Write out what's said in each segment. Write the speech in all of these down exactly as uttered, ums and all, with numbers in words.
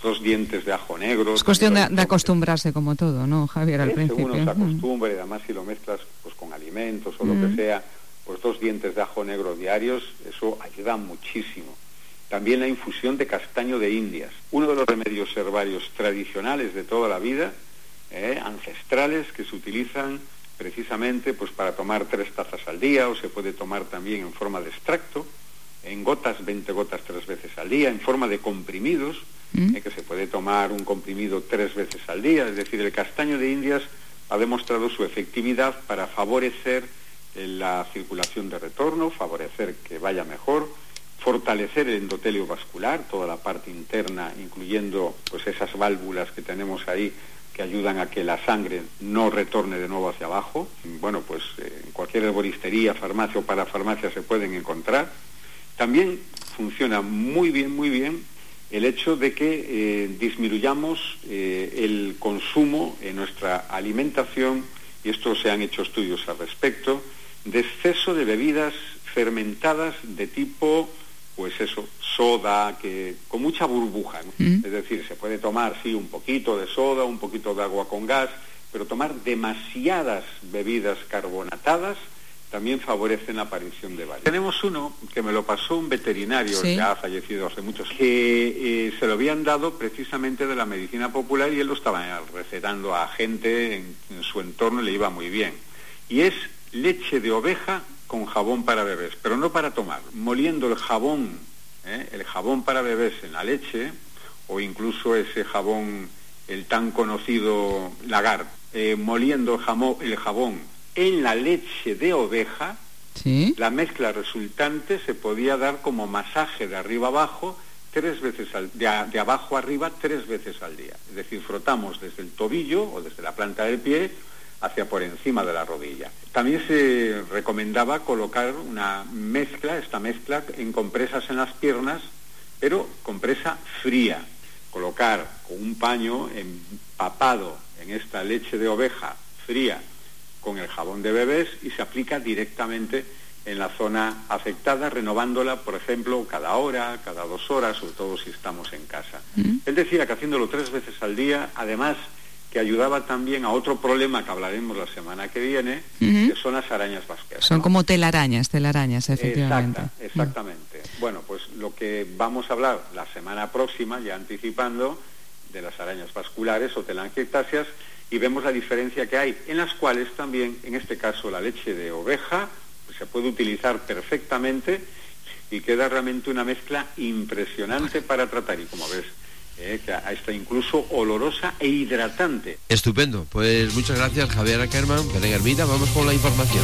dos dientes de ajo negro. Es cuestión de, de acostumbrarse como todo, ¿no, Javier, al eh, principio? Según uno se acostumbra, y además si lo mezclas pues con alimentos o lo mm. que sea, pues dos dientes de ajo negro diarios, eso ayuda muchísimo. También la infusión de castaño de Indias, uno de los remedios herbarios tradicionales de toda la vida, eh, ancestrales, que se utilizan precisamente pues para tomar tres tazas al día, o se puede tomar también en forma de extracto, en gotas, veinte gotas tres veces al día, en forma de comprimidos, ¿Mm? eh, que se puede tomar un comprimido tres veces al día. Es decir, el castaño de Indias ha demostrado su efectividad para favorecer eh, la circulación de retorno, favorecer que vaya mejor, fortalecer el endotelio vascular, toda la parte interna, incluyendo pues esas válvulas que tenemos ahí, que ayudan a que la sangre no retorne de nuevo hacia abajo. Bueno, pues eh, en cualquier herboristería, farmacia o parafarmacia se pueden encontrar. También funciona muy bien, muy bien el hecho de que eh, disminuyamos eh, el consumo en nuestra alimentación, y esto se han hecho estudios al respecto, de exceso de bebidas fermentadas de tipo, pues eso, soda, que con mucha burbuja, ¿no? Mm. Es decir, se puede tomar, sí, un poquito de soda, un poquito de agua con gas, pero tomar demasiadas bebidas carbonatadas también favorecen la aparición de varios. Tenemos uno que me lo pasó un veterinario, ¿Sí? ya ha fallecido hace muchos años, que eh, se lo habían dado precisamente de la medicina popular, y él lo estaba recetando a gente en, en su entorno y le iba muy bien. Y es leche de oveja con jabón para bebés, pero no para tomar. Moliendo el jabón, ¿eh? el jabón para bebés en la leche, o incluso ese jabón, el tan conocido Lagar, eh, moliendo el, jamo, el jabón en la leche de oveja, ¿Sí? la mezcla resultante se podía dar como masaje de arriba abajo, tres veces al, de, a, de abajo arriba, tres veces al día. Es decir, frotamos desde el tobillo o desde la planta del pie hacia por encima de la rodilla. También se recomendaba colocar una mezcla, esta mezcla, en compresas en las piernas, pero compresa fría. Colocar con un paño empapado en esta leche de oveja fría con el jabón de bebés, y se aplica directamente en la zona afectada, renovándola, por ejemplo, cada hora, cada dos horas, sobre todo si estamos en casa. Mm. Él decía que haciéndolo tres veces al día, además que ayudaba también a otro problema que hablaremos la semana que viene, uh-huh. que son las arañas vasqueras. Son ¿no? como telarañas, telarañas, efectivamente. Exacta, exactamente. Uh-huh. Bueno, pues lo que vamos a hablar la semana próxima, ya anticipando, de las arañas vasculares o telangiectasias, y vemos la diferencia que hay, en las cuales también, en este caso, la leche de oveja pues, se puede utilizar perfectamente, y queda realmente una mezcla impresionante para tratar, y como ves, Eh, que está incluso olorosa e hidratante. Estupendo, pues muchas gracias, Javier Ackerman, Belén Hermida. Vamos con la información.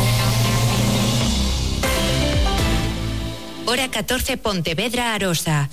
Hora catorce, Pontevedra, Arosa.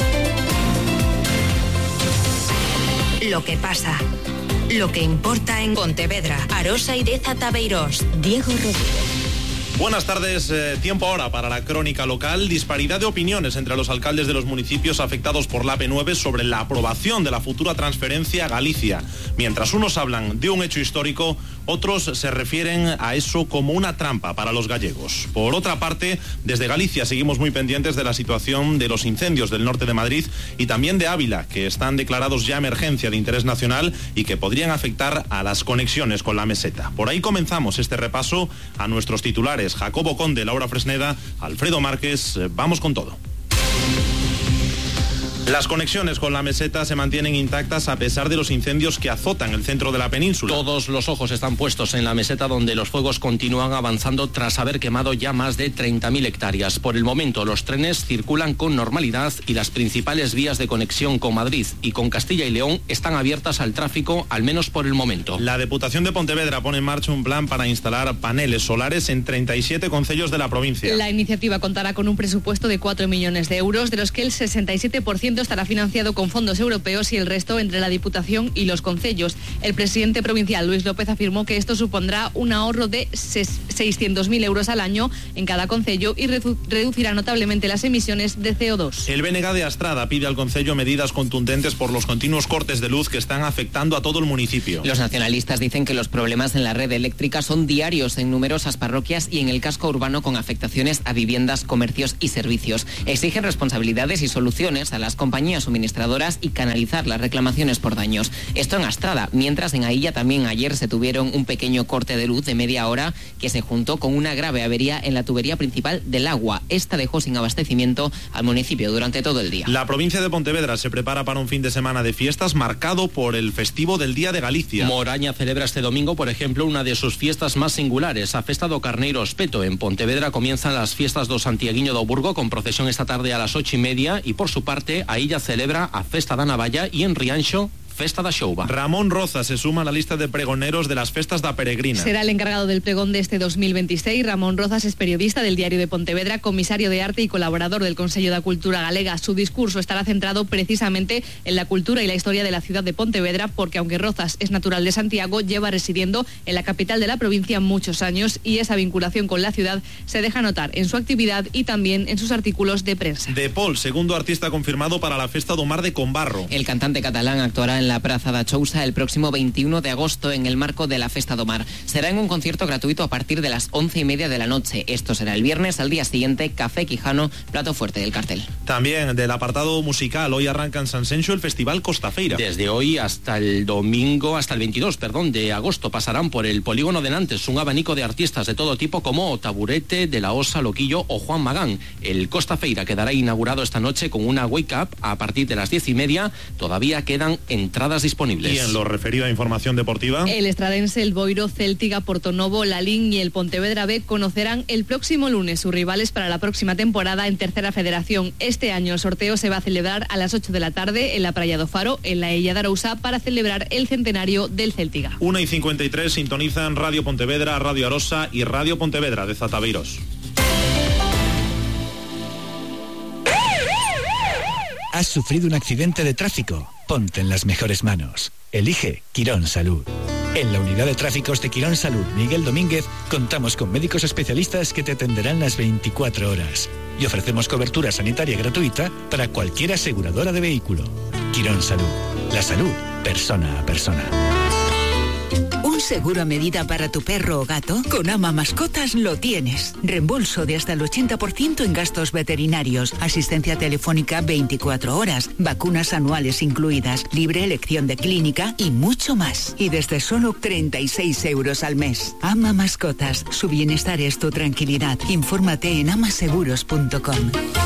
Lo que pasa, lo que importa en Pontevedra, Arosa y Deza Tabeirós. Diego Rodríguez. Buenas tardes, eh, tiempo ahora para la crónica local. Disparidad de opiniones entre los alcaldes de los municipios afectados por la A P nueve sobre la aprobación de la futura transferencia a Galicia. Mientras unos hablan de un hecho histórico, otros se refieren a eso como una trampa para los gallegos. Por otra parte, desde Galicia seguimos muy pendientes de la situación de los incendios del norte de Madrid y también de Ávila, que están declarados ya emergencia de interés nacional y que podrían afectar a las conexiones con la meseta. Por ahí comenzamos este repaso a nuestros titulares. Jacobo Conde, Laura Fresneda, Alfredo Márquez, vamos con todo. Las conexiones con la meseta se mantienen intactas a pesar de los incendios que azotan el centro de la península. Todos los ojos están puestos en la meseta, donde los fuegos continúan avanzando tras haber quemado ya más de treinta mil hectáreas. Por el momento los trenes circulan con normalidad y las principales vías de conexión con Madrid y con Castilla y León están abiertas al tráfico, al menos por el momento. La Deputación de Pontevedra pone en marcha un plan para instalar paneles solares en treinta y siete concellos de la provincia. La iniciativa contará con un presupuesto de cuatro millones de euros, de los que el sesenta y siete por ciento estará financiado con fondos europeos y el resto entre la Diputación y los concellos. El presidente provincial, Luis López, afirmó que esto supondrá un ahorro de seiscientos mil euros al año en cada concello y redu- reducirá notablemente las emisiones de C O dos. El B N G de Astrada pide al concello medidas contundentes por los continuos cortes de luz que están afectando a todo el municipio. Los nacionalistas dicen que los problemas en la red eléctrica son diarios en numerosas parroquias y en el casco urbano, con afectaciones a viviendas, comercios y servicios. Exigen responsabilidades y soluciones a las compañías suministradoras y canalizar las reclamaciones por daños. Esto en Astrada, mientras en Ailla también ayer se tuvieron un pequeño corte de luz de media hora que se juntó con una grave avería en la tubería principal del agua. Esta dejó sin abastecimiento al municipio durante todo el día. La provincia de Pontevedra se prepara para un fin de semana de fiestas marcado por el festivo del Día de Galicia. Moraña celebra este domingo, por ejemplo, una de sus fiestas más singulares, a Festa do Carneiro Espeto. En Pontevedra comienzan las fiestas do Santiaguiño do Burgo con procesión esta tarde a las ocho y media y por su parte Ailla celebra a Festa da Navalla y en Rianxo Festa da Xouba. Ramón Roza se suma a la lista de pregoneros de las festas da Peregrina. Será el encargado del pregón de este dos mil veintiséis. Ramón Rozas es periodista del Diario de Pontevedra, comisario de arte y colaborador del Consello da Cultura Galega. Su discurso estará centrado precisamente en la cultura y la historia de la ciudad de Pontevedra, porque aunque Rozas es natural de Santiago, lleva residiendo en la capital de la provincia muchos años y esa vinculación con la ciudad se deja notar en su actividad y también en sus artículos de prensa. De Paul, segundo artista confirmado para la Festa do Mar de Combarro. El cantante catalán actuará en la Praza da Chousa el próximo veintiuno de agosto en el marco de la Festa do Mar. Será en un concierto gratuito a partir de las once y media de la noche. Esto será el viernes. Al día siguiente, Café Quijano, plato fuerte del cartel. También del apartado musical, hoy arranca en San Senxo el Festival Costafeira. Desde hoy hasta el domingo, hasta el veintidós, perdón, de agosto, pasarán por el Polígono de Nantes un abanico de artistas de todo tipo como Taburete, De La Osa, Loquillo o Juan Magán. El Costafeira quedará inaugurado esta noche con una wake up a partir de las diez y media. Todavía quedan entradas disponibles. Y en lo referido a información deportiva, el estradense, el Boiro, Céltica, Portonovo, Lalín y el Pontevedra B conocerán el próximo lunes sus rivales para la próxima temporada en Tercera Federación. Este año el sorteo se va a celebrar a las ocho de la tarde en la Praia do Faro, en la Illa de Arousa, para celebrar el centenario del Céltiga. una y cincuenta y tres sintonizan Radio Pontevedra, Radio Arosa y Radio Pontevedra de Zataveiros. ¿Has sufrido un accidente de tráfico? Ponte en las mejores manos. Elige Quirón Salud. En la unidad de tráficos de Quirón Salud Miguel Domínguez contamos con médicos especialistas que te atenderán las veinticuatro horas y ofrecemos cobertura sanitaria gratuita para cualquier aseguradora de vehículo. Quirón Salud. La salud, persona a persona. ¿Un seguro a medida para tu perro o gato? Con Ama Mascotas lo tienes. Reembolso de hasta el ochenta por ciento en gastos veterinarios, asistencia telefónica veinticuatro horas, vacunas anuales incluidas, libre elección de clínica y mucho más. Y desde solo treinta y seis euros al mes. Ama Mascotas. Su bienestar es tu tranquilidad. Infórmate en amaseguros punto com.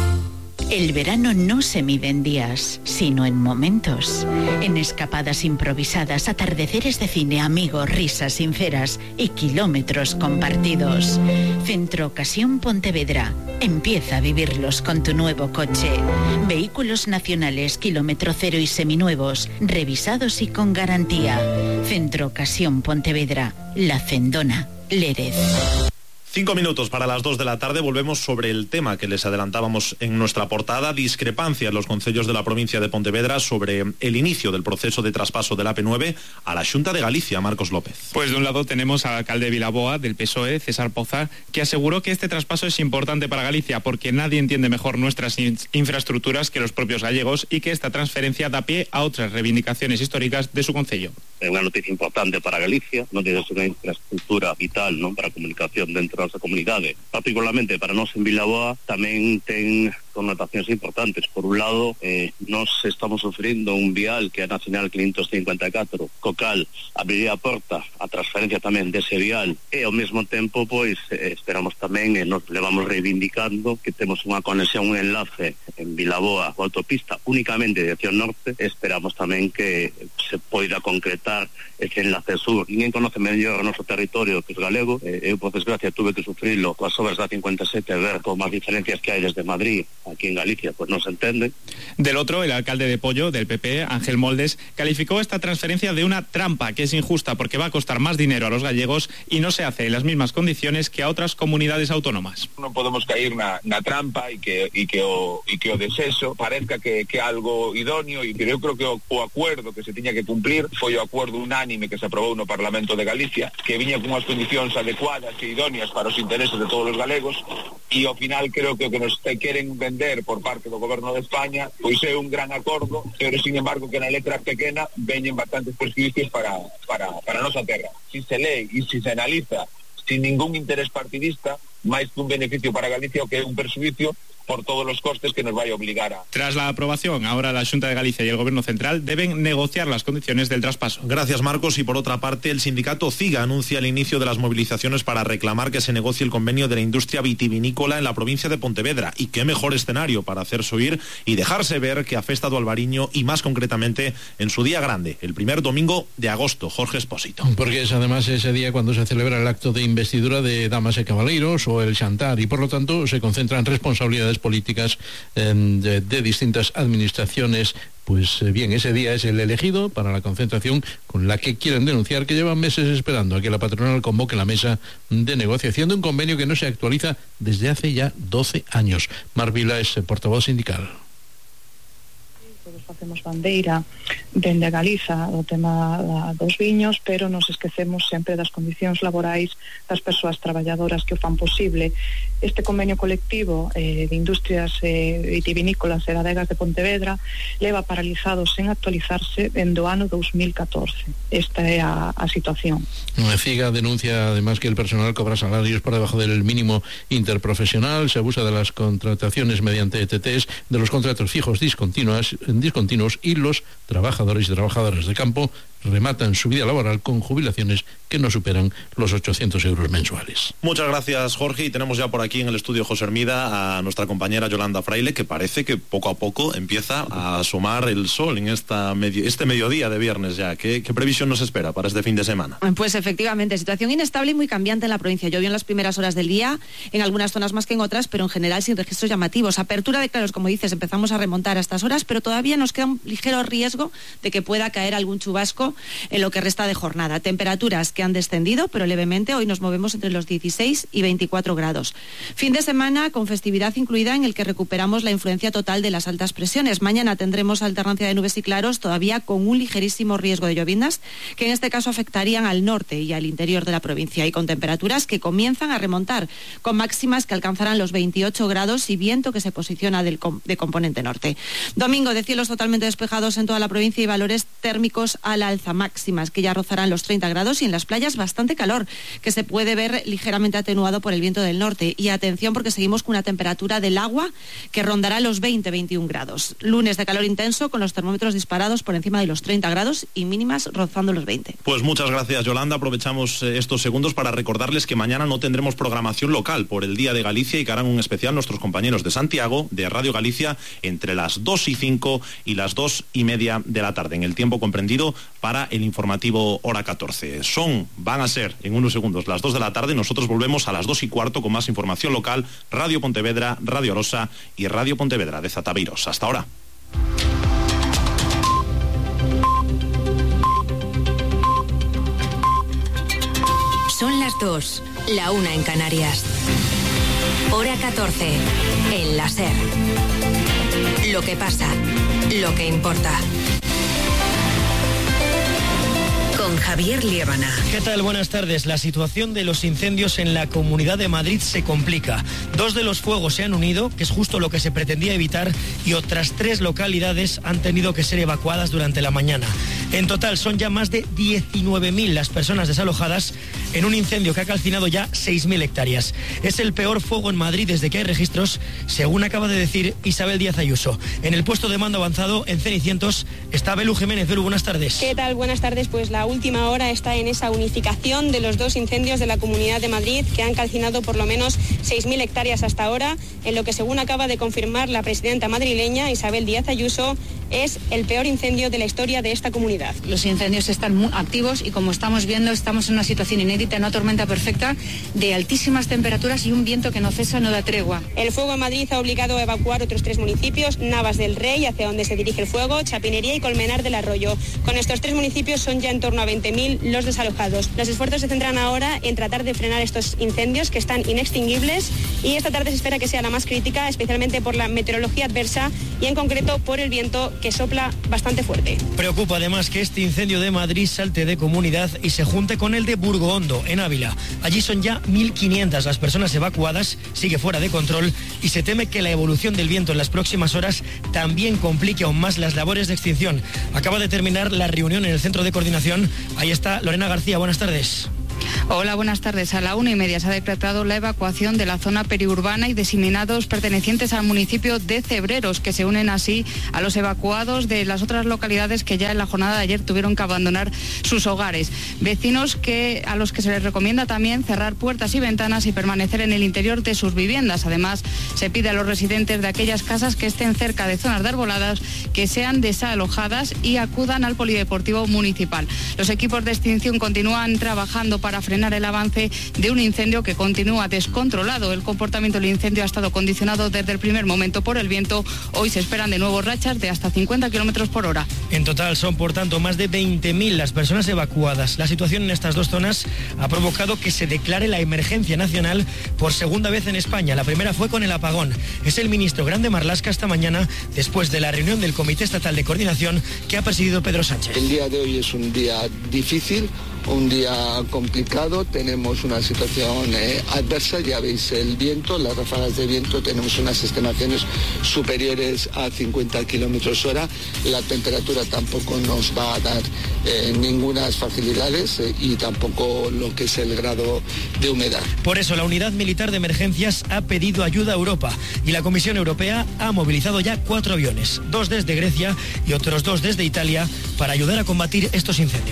El verano no se mide en días, sino en momentos. En escapadas improvisadas, atardeceres de cine, amigos, risas sinceras y kilómetros compartidos. Centro Ocasión Pontevedra. Empieza a vivirlos con tu nuevo coche. Vehículos nacionales, kilómetro cero y seminuevos, revisados y con garantía. Centro Ocasión Pontevedra. La Cendona, Lérez. Cinco minutos para las dos de la tarde, volvemos sobre el tema que les adelantábamos en nuestra portada, discrepancia en los concellos de la provincia de Pontevedra sobre el inicio del proceso de traspaso del A P nueve a la Xunta de Galicia. Marcos López. Pues de un lado tenemos al alcalde de Vilaboa, del P S O E, César Poza, que aseguró que este traspaso es importante para Galicia porque nadie entiende mejor nuestras in- infraestructuras que los propios gallegos y que esta transferencia da pie a otras reivindicaciones históricas de su concello. É unha noticia importante para Galicia, non é unha infraestructura vital, non, para a comunicación dentro da nosa comunidade. Particularmente para nós en Vilaboa tamén ten connotacións importantes. Por un lado, eh, nós estamos sofrendo un vial que é a Nacional quinhentos cincuenta e catro, co cal abriría a porta a transferencia tamén dese vial e ao mesmo tempo, pois, eh, esperamos tamén, e eh, nos levamos reivindicando que temos unha conexión, un enlace en Vilaboa, a autopista únicamente de dirección norte. Esperamos tamén que se poida concretar ese enlace sur. Ninguén conoce mellor o noso territorio que os galegos. Eh, eu, por desgracia, tuve que sufrilo coas obras da cincuenta e sete, ver como as diferencias que hai desde Madrid aquí en Galicia, pues no se entiende. Del otro, el alcalde de Pollo, del P P, Ángel Moldes, calificó esta transferencia de una trampa que es injusta porque va a costar más dinero a los gallegos y no se hace en las mismas condiciones que a otras comunidades autónomas. Non podemos caer na, na trampa e que, e que, o, e que o desexo parezca que, que algo idóneo, e eu creo que o, o acuerdo que se tiña que cumplir foi o acuerdo unánime que se aprobou no Parlamento de Galicia, que viña con unhas condicións adecuadas e idóneas para os intereses de todos os galegos, e ao final creo que o que nos queren vender por parte do Goberno de España pois é un gran acordo, pero sin embargo que na letra pequena veñen bastantes prescripcións para, para, para a nosa terra. Si se lee e si se analiza sin ningún interés partidista, máis que un beneficio para Galicia o que é un perjuicio, por todos los costes que nos vaya a obligar a. Tras la aprobación, ahora la Xunta de Galicia y el Gobierno Central deben negociar las condiciones del traspaso. Gracias, Marcos. Y por otra parte, el sindicato CIGA anuncia el inicio de las movilizaciones para reclamar que se negocie el convenio de la industria vitivinícola en la provincia de Pontevedra. Y qué mejor escenario para hacerse oír y dejarse ver que ha festado Albariño, y más concretamente en su día grande, el primer domingo de agosto. Jorge Espósito. Porque es además ese día cuando se celebra el acto de investidura de damas y caballeros o el xantar, y por lo tanto se concentran responsabilidades políticas eh, de, de distintas administraciones. Pues eh, bien, ese día es el elegido para la concentración con la que quieren denunciar que llevan meses esperando a que la patronal convoque la mesa de negociación de un convenio que no se actualiza desde hace ya doce años. Mar Vila es portavoz sindical. Todos facemos bandeira dende Galiza o tema dos viños, pero nos esquecemos sempre das condicións laborais das persoas traballadoras que o fan posible. Este convenio colectivo eh, de industrias eh, vitivinícolas e adegas de Pontevedra leva paralizado sen actualizarse dende o ano dos mil catorce. Esta é a, a situación. CIGA denuncia además que el personal cobra salarios por debajo del mínimo interprofesional, se abusa de las contrataciones mediante E T Ts, de los contratos fijos discontinuos, discontinuos y los trabajadores y trabajadoras de campo rematan su vida laboral con jubilaciones que no superan los ochocientos euros mensuales. Muchas gracias, Jorge, y tenemos ya por aquí en el estudio José Hermida a nuestra compañera Yolanda Fraile, que parece que poco a poco empieza a asomar el sol en esta medio, este mediodía de viernes ya. ¿Qué, ¿Qué previsión nos espera para este fin de semana? Pues efectivamente, situación inestable y muy cambiante en la provincia. Llovió en las primeras horas del día, en algunas zonas más que en otras, pero en general sin registros llamativos. Apertura de claros, como dices, empezamos a remontar a estas horas, pero todavía nos queda un ligero riesgo de que pueda caer algún chubasco en lo que resta de jornada. Temperaturas que han descendido, pero levemente. Hoy nos movemos entre los dieciséis y veinticuatro grados. Fin de semana con festividad incluida, en el que recuperamos la influencia total de las altas presiones. Mañana tendremos alternancia de nubes y claros, todavía con un ligerísimo riesgo de llovinas, que en este caso afectarían al norte y al interior de la provincia, y con temperaturas que comienzan a remontar, con máximas que alcanzarán los veintiocho grados y viento que se posiciona del com- de componente norte. Domingo de cielos totalmente despejados en toda la provincia y valores térmicos al alza, máximas que ya rozarán los treinta grados, y en las playas bastante calor, que se puede ver ligeramente atenuado por el viento del norte. Y atención, porque seguimos con una temperatura del agua que rondará los veinte a veintiún grados. Lunes de calor intenso, con los termómetros disparados por encima de los treinta grados y mínimas rozando los veinte. Pues muchas gracias, Yolanda. Aprovechamos eh, estos segundos para recordarles que mañana no tendremos programación local por el Día de Galicia, y que harán un especial nuestros compañeros de Santiago, de Radio Galicia, entre las dos y cinco y las dos y media de la tarde, en el tiempo comprendido para el informativo Hora catorce. Son, van a ser en unos segundos las dos de la tarde. Nosotros volvemos a las dos y cuarto con más información local. Radio Pontevedra, Radio Arosa y Radio Pontevedra de Zataveiros. Hasta ahora. Son las dos, la una en Canarias. Hora catorce, en la SER. Lo que pasa, lo que importa. Con Javier Liébana. ¿Qué tal? Buenas tardes. La situación de los incendios en la Comunidad de Madrid se complica. Dos de los fuegos se han unido, que es justo lo que se pretendía evitar, y otras tres localidades han tenido que ser evacuadas durante la mañana. En total son ya más de diecinueve mil las personas desalojadas en un incendio que ha calcinado ya seis mil hectáreas. Es el peor fuego en Madrid desde que hay registros, según acaba de decir Isabel Díaz Ayuso. En el puesto de mando avanzado, en Cenicientos, está Belu Jiménez. Belu, buenas tardes. ¿Qué tal? Buenas tardes. Pues la última hora está en esa unificación de los dos incendios de la Comunidad de Madrid, que han calcinado por lo menos seis mil hectáreas hasta ahora, en lo que, según acaba de confirmar la presidenta madrileña, Isabel Díaz Ayuso, es el peor incendio de la historia de esta comunidad. Los incendios están muy activos y, como estamos viendo, estamos en una situación inédita, una tormenta perfecta de altísimas temperaturas y un viento que no cesa, no da tregua. El fuego en Madrid ha obligado a evacuar otros tres municipios: Navas del Rey, hacia donde se dirige el fuego, Chapinería y Colmenar del Arroyo. Con estos tres municipios son ya en torno a veinte mil los desalojados. Los esfuerzos se centran ahora en tratar de frenar estos incendios, que están inextinguibles, y esta tarde se espera que sea la más crítica, especialmente por la meteorología adversa y en concreto por el viento, que sopla bastante fuerte. Preocupa además que este incendio de Madrid salte de comunidad y se junte con el de Burgohondo, en Ávila. Allí son ya mil quinientas las personas evacuadas, sigue fuera de control, y se teme que la evolución del viento en las próximas horas también complique aún más las labores de extinción. Acaba de terminar la reunión en el centro de coordinación. Ahí está Lorena García, buenas tardes. Hola, buenas tardes. A la una y media se ha decretado la evacuación de la zona periurbana y diseminados pertenecientes al municipio de Cebreros, que se unen así a los evacuados de las otras localidades que ya en la jornada de ayer tuvieron que abandonar sus hogares. Vecinos que a los que se les recomienda también cerrar puertas y ventanas y permanecer en el interior de sus viviendas. Además, se pide a los residentes de aquellas casas que estén cerca de zonas de arboladas que sean desalojadas y acudan al polideportivo municipal. Los equipos de extinción continúan trabajando para frenar el avance de un incendio que continúa descontrolado. El comportamiento del incendio ha estado condicionado desde el primer momento por el viento. Hoy se esperan de nuevo rachas de hasta cincuenta kilómetros por hora. En total son, por tanto, más de veinte mil las personas evacuadas. La situación en estas dos zonas ha provocado que se declare la emergencia nacional por segunda vez en España. La primera fue con el apagón. Es el ministro Grande Marlaska esta mañana, después de la reunión del Comité Estatal de Coordinación que ha presidido Pedro Sánchez. El día de hoy es un día difícil, un día complicado, tenemos una situación eh, adversa, ya veis el viento, las ráfagas de viento, tenemos unas estimaciones superiores a cincuenta kilómetros hora, la temperatura tampoco nos va a dar eh, ninguna facilidades eh, y tampoco lo que es el grado de humedad. Por eso la Unidad Militar de Emergencias ha pedido ayuda a Europa y la Comisión Europea ha movilizado ya cuatro aviones, dos desde Grecia y otros dos desde Italia, para ayudar a combatir estos incendios.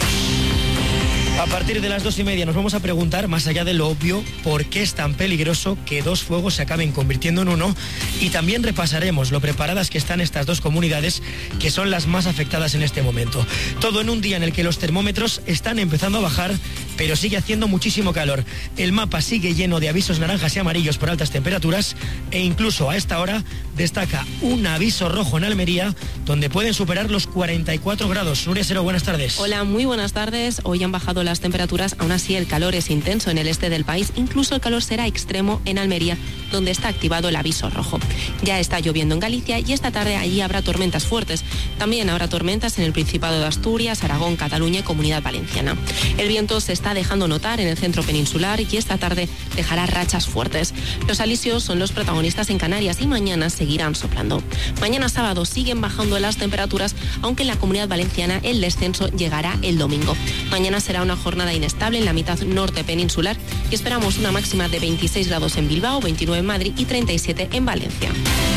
A partir de las dos y media nos vamos a preguntar, más allá de lo obvio, por qué es tan peligroso que dos fuegos se acaben convirtiendo en uno, y también repasaremos lo preparadas que están estas dos comunidades, que son las más afectadas en este momento. Todo en un día en el que los termómetros están empezando a bajar, pero sigue haciendo muchísimo calor. El mapa sigue lleno de avisos naranjas y amarillos por altas temperaturas, e incluso a esta hora destaca un aviso rojo en Almería, donde pueden superar los cuarenta y cuatro grados. Nuria Sero, buenas tardes. Hola, muy buenas tardes. Hoy han bajado las temperaturas, aún así el calor es intenso en el este del país, incluso el calor será extremo en Almería, donde está activado el aviso rojo. Ya está lloviendo en Galicia y esta tarde allí habrá tormentas fuertes. También habrá tormentas en el Principado de Asturias, Aragón, Cataluña y Comunidad Valenciana. El viento se está dejando notar en el centro peninsular y esta tarde dejará rachas fuertes. Los alisios son los protagonistas en Canarias y mañana seguirán soplando. Mañana sábado siguen bajando las temperaturas, aunque en la Comunidad Valenciana el descenso llegará el domingo. Mañana será una jornada inestable en la mitad norte peninsular y esperamos una máxima de veintiséis grados en Bilbao, veintinueve en Madrid y treinta y siete en Valencia.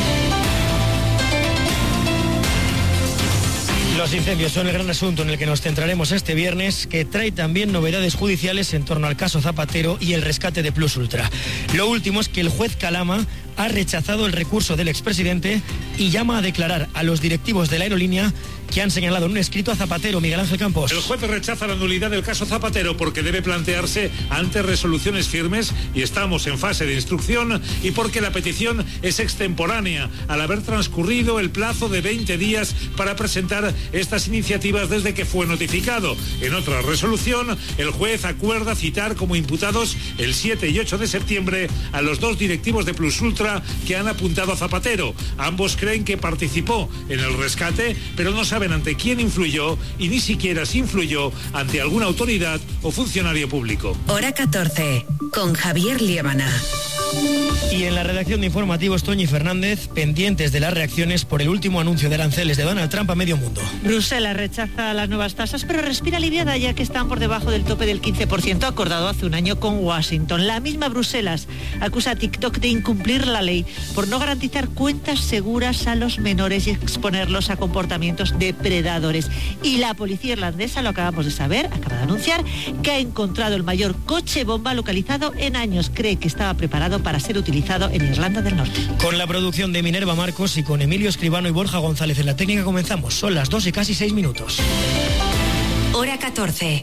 Los incendios son el gran asunto en el que nos centraremos este viernes, que trae también novedades judiciales en torno al caso Zapatero y el rescate de Plus Ultra. Lo último es que el juez Calama ha rechazado el recurso del expresidente y llama a declarar a los directivos de la aerolínea que han señalado en un escrito a Zapatero. Miguel Ángel Campos. El juez rechaza la nulidad del caso Zapatero porque debe plantearse ante resoluciones firmes y estamos en fase de instrucción, y porque la petición es extemporánea al haber transcurrido el plazo de veinte días para presentar estas iniciativas desde que fue notificado. En otra resolución, el juez acuerda citar como imputados el siete y ocho de septiembre a los dos directivos de Plus Ultra que han apuntado a Zapatero. Ambos creen que participó en el rescate, pero no saben ante quién influyó y ni siquiera si influyó ante alguna autoridad o funcionario público. Hora catorce, con Javier Liébana. Y en la redacción de informativos, Toñi Fernández, pendientes de las reacciones por el último anuncio de aranceles de Donald Trump a medio mundo. Bruselas rechaza las nuevas tasas, pero respira aliviada ya que están por debajo del tope del quince por ciento acordado hace un año con Washington. La misma Bruselas acusa a TikTok de incumplir la ley por no garantizar cuentas seguras a los menores y exponerlos a comportamientos depredadores. Y la policía irlandesa, lo acabamos de saber, acaba de anunciar que ha encontrado el mayor coche bomba localizado en años. Cree que estaba preparado para ser utilizado en Irlanda del Norte. Con la producción de Minerva Marcos y con Emilio Escribano y Borja González en la técnica comenzamos. Son las dos y casi seis minutos. Hora catorce.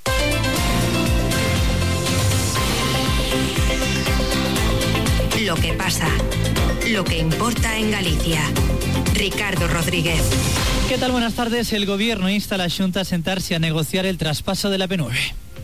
Lo que pasa, lo que importa en Galicia. Ricardo Rodríguez. ¿Qué tal? Buenas tardes. El Gobierno insta a la Xunta a sentarse a negociar el traspaso de la P nueve.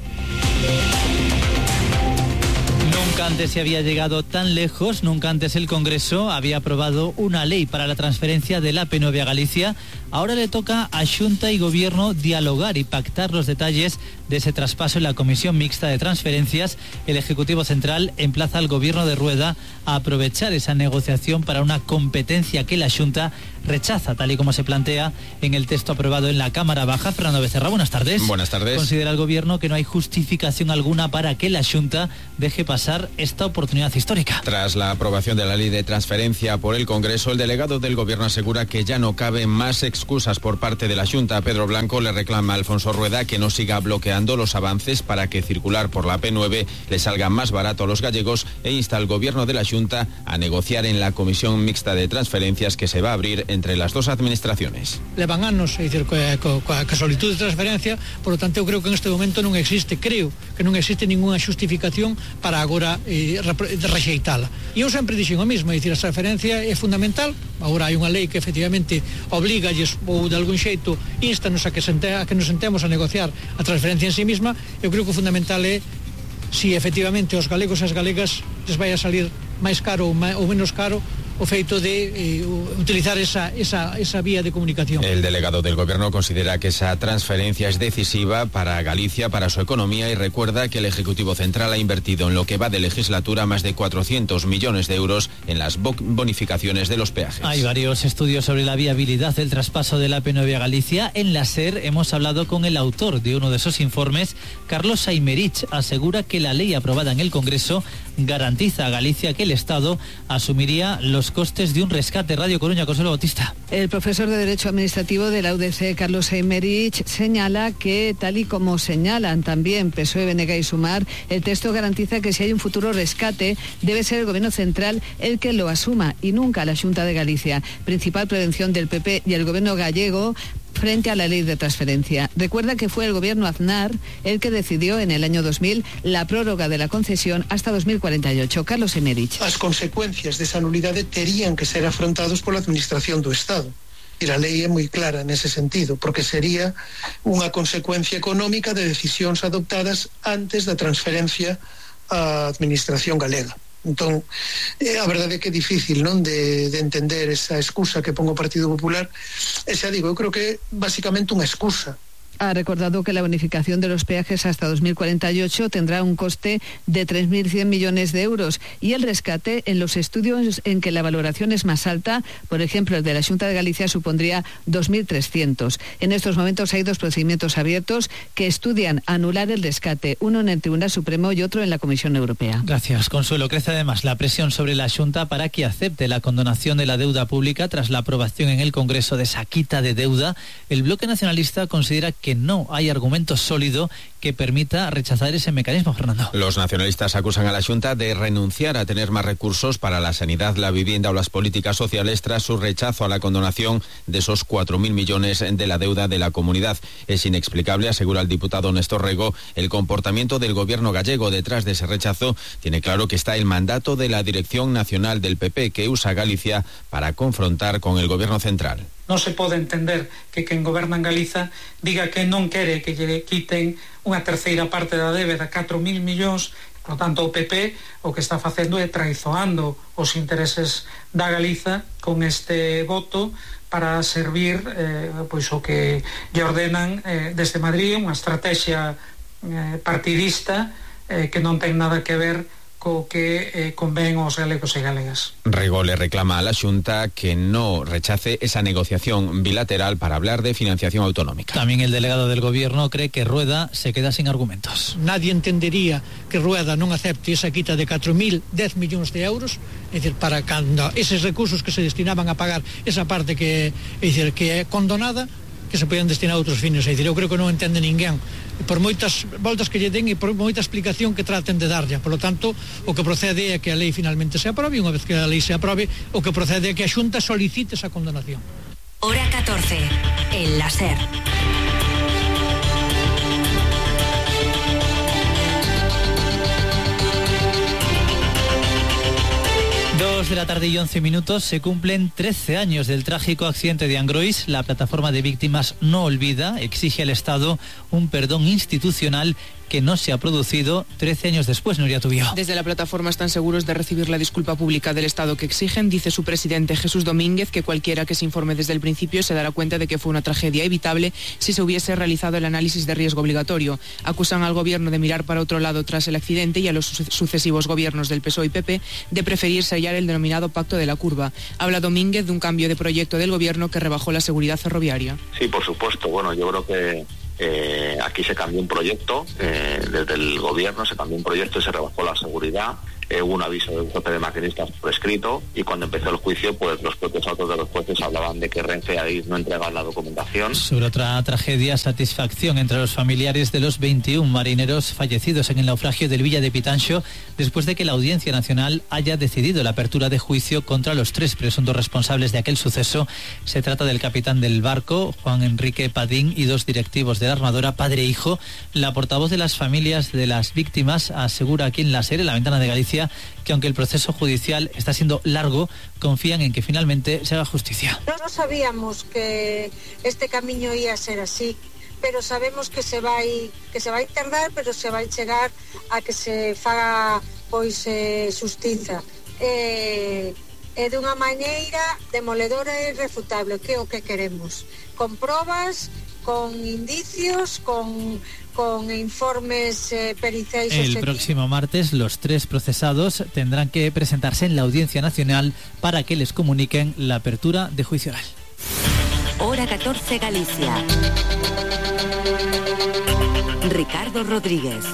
Nunca antes se había llegado tan lejos, nunca antes el Congreso había aprobado una ley para la transferencia de la P nueve a Galicia. Ahora le toca a Xunta y Gobierno dialogar y pactar los detalles de ese traspaso en la Comisión Mixta de Transferencias. El Ejecutivo Central emplaza al Gobierno de Rueda a aprovechar esa negociación para una competencia que la Xunta rechaza, tal y como se plantea en el texto aprobado en la Cámara Baja. Fernando Becerra, buenas tardes. Buenas tardes. Considera el Gobierno que no hay justificación alguna para que la Xunta deje pasar esta oportunidad histórica. Tras la aprobación de la ley de transferencia por el Congreso, el delegado del Gobierno asegura que ya no caben más excusas por parte de la Xunta. Pedro Blanco le reclama a Alfonso Rueda que no siga bloqueando los avances para que circular por la P nueve le salga más barato a los gallegos e insta al Gobierno de la Xunta a negociar en la Comisión Mixta de Transferencias que se va a abrir entre las dos administraciones. Levan anos, é dicir, coa, coa, coa solicitud de transferencia, por lo tanto eu creo que en este momento non existe, creo que non existe ninguna xustificación para agora eh, rexeitala. E eu sempre dixen o mismo, é dicir, a transferencia é fundamental, agora hai unha lei que efectivamente obligalles ou de algún xeito instanos a que, sente, a que nos sentemos a negociar a transferencia en sí misma. Eu creo que o fundamental é si efectivamente os galegos e as galegas les vai a salir máis caro ou, máis, ou menos caro o feito de eh, utilizar esa, esa, esa vía de comunicación. El delegado del Gobierno considera que esa transferencia es decisiva para Galicia, para su economía, y recuerda que el Ejecutivo Central ha invertido en lo que va de legislatura más de cuatrocientos millones de euros en las bonificaciones de los peajes. Hay varios estudios sobre la viabilidad del traspaso de la P nueve a Galicia. En la SER hemos hablado con el autor de uno de esos informes. Carlos Aymerich asegura que la ley aprobada en el Congreso garantiza a Galicia que el Estado asumiría los costes de un rescate. Radio Coruña, Consuelo Bautista. El profesor de Derecho Administrativo de la U D C, Carlos Aymerich, señala que, tal y como señalan también P S O E, B N G y Sumar, el texto garantiza que si hay un futuro rescate, debe ser el Gobierno Central el que lo asuma y nunca la Xunta de Galicia. Principal prevención del P P y el Gobierno gallego frente a la ley de transferencia. Recuerda que fue el gobierno Aznar el que decidió en el año dos mil la prórroga de la concesión hasta dos mil cuarenta y ocho. Carlos Aymerich. As consecuencias desa nulidade terían que ser afrontados pola Administración do Estado. E a lei é moi clara nese sentido, porque sería unha consecuencia económica de decisións adoptadas antes da transferencia á Administración galega. Entón, eh, a verdade é que é difícil, non, de, de entender esa excusa que pon o Partido Popular. E xa digo, eu creo que é basicamente unha excusa. Ha recordado que la bonificación de los peajes hasta dos mil cuarenta y ocho tendrá un coste de tres mil cien millones de euros y el rescate en los estudios en que la valoración es más alta, por ejemplo el de la Xunta de Galicia, supondría dos mil trescientos. En estos momentos hay dos procedimientos abiertos que estudian anular el rescate, uno en el Tribunal Supremo y otro en la Comisión Europea. Gracias, Consuelo. Crece además la presión sobre la Xunta para que acepte la condonación de la deuda pública tras la aprobación en el Congreso de esa quita de deuda. El bloque nacionalista considera que no hay argumento sólido que permita rechazar ese mecanismo, Fernando. Los nacionalistas acusan a la Xunta de renunciar a tener más recursos para la sanidad, la vivienda o las políticas sociales tras su rechazo a la condonación de esos cuatro mil millones de la deuda de la comunidad. Es inexplicable, asegura el diputado Néstor Rego, el comportamiento del gobierno gallego. Detrás de ese rechazo tiene claro que está el mandato de la Dirección Nacional del P P, que usa Galicia para confrontar con el gobierno central. Non se pode entender que quen goberna en Galiza diga que non quere que lle quiten unha terceira parte da débeda, catro mil millóns. Por tanto, o P P o que está facendo é traizoando os intereses da Galiza con este voto para servir eh, pois o que lle ordenan eh, desde Madrid, unha estrategia eh, partidista eh, que non ten nada que ver co que eh, convén aos galegos e galegas. Rego le reclama a la Xunta que no rechace esa negociación bilateral para hablar de financiación autonómica. También el delegado del Gobierno cree que Rueda se queda sin argumentos. Nadie entendería que Rueda non acepte esa quita de catro mil dez millóns de euros, é dicir, para cando eses recursos que se destinaban a pagar esa parte que é dicir, que é condonada, que se poden destinar a outros fines. É dicir, eu creo que non entende ninguén, por moitas voltas que lle den e por moita explicación que traten de darlle. Por lo tanto, o que procede é que a lei finalmente se aprobe, e unha vez que a lei se aprobe, o que procede é que a Xunta solicite esa condonación. Hora catorce, en la SER. Dos de la tarde y once minutos, se cumplen trece años del trágico accidente de Angrois. La plataforma de víctimas No Olvida exige al Estado un perdón institucional que no se ha producido trece años después, Nuria Tubío. Desde la plataforma están seguros de recibir la disculpa pública del Estado que exigen. Dice su presidente Jesús Domínguez que cualquiera que se informe desde el principio se dará cuenta de que fue una tragedia evitable si se hubiese realizado el análisis de riesgo obligatorio. Acusan al gobierno de mirar para otro lado tras el accidente y a los sucesivos gobiernos del P S O E y P P de preferir sellar el denominado Pacto de la Curva. Habla Domínguez de un cambio de proyecto del gobierno que rebajó la seguridad ferroviaria. Sí, por supuesto. Bueno, yo creo que eh, aquí se cambió un proyecto, eh, desde el gobierno se cambió un proyecto y se rebajó la seguridad. Eh, hubo un aviso de un jefe de maquinistas por escrito y cuando empezó el juicio, pues los propios autos de los jueces hablaban de que Renfe ahí no entregaba la documentación. Sobre otra tragedia, satisfacción entre los familiares de los veintiún marineros fallecidos en el naufragio del Villa de Pitancho, después de que la Audiencia Nacional haya decidido la apertura de juicio contra los tres presuntos responsables de aquel suceso. Se trata del capitán del barco, Juan Enrique Padín, y dos directivos de la armadora, padre e hijo. La portavoz de las familias de las víctimas asegura aquí en la serie La Ventana de Galicia que aunque el proceso judicial está siendo largo, confían en que finalmente se haga justicia. No sabíamos que este camino iba a ser así, pero sabemos que se vai que se vai tardar, pero se vai chegar a que se faga pois eh, xustiza. Eh, e dunha maneira demoledora e irrefutable, que é o que queremos, con probas, con indicios, con con informes eh, periciais. El próximo martes los tres procesados tendrán que presentarse en la Audiencia Nacional para que les comuniquen la apertura de juicio oral. Hora catorce Galicia. Ricardo Rodríguez.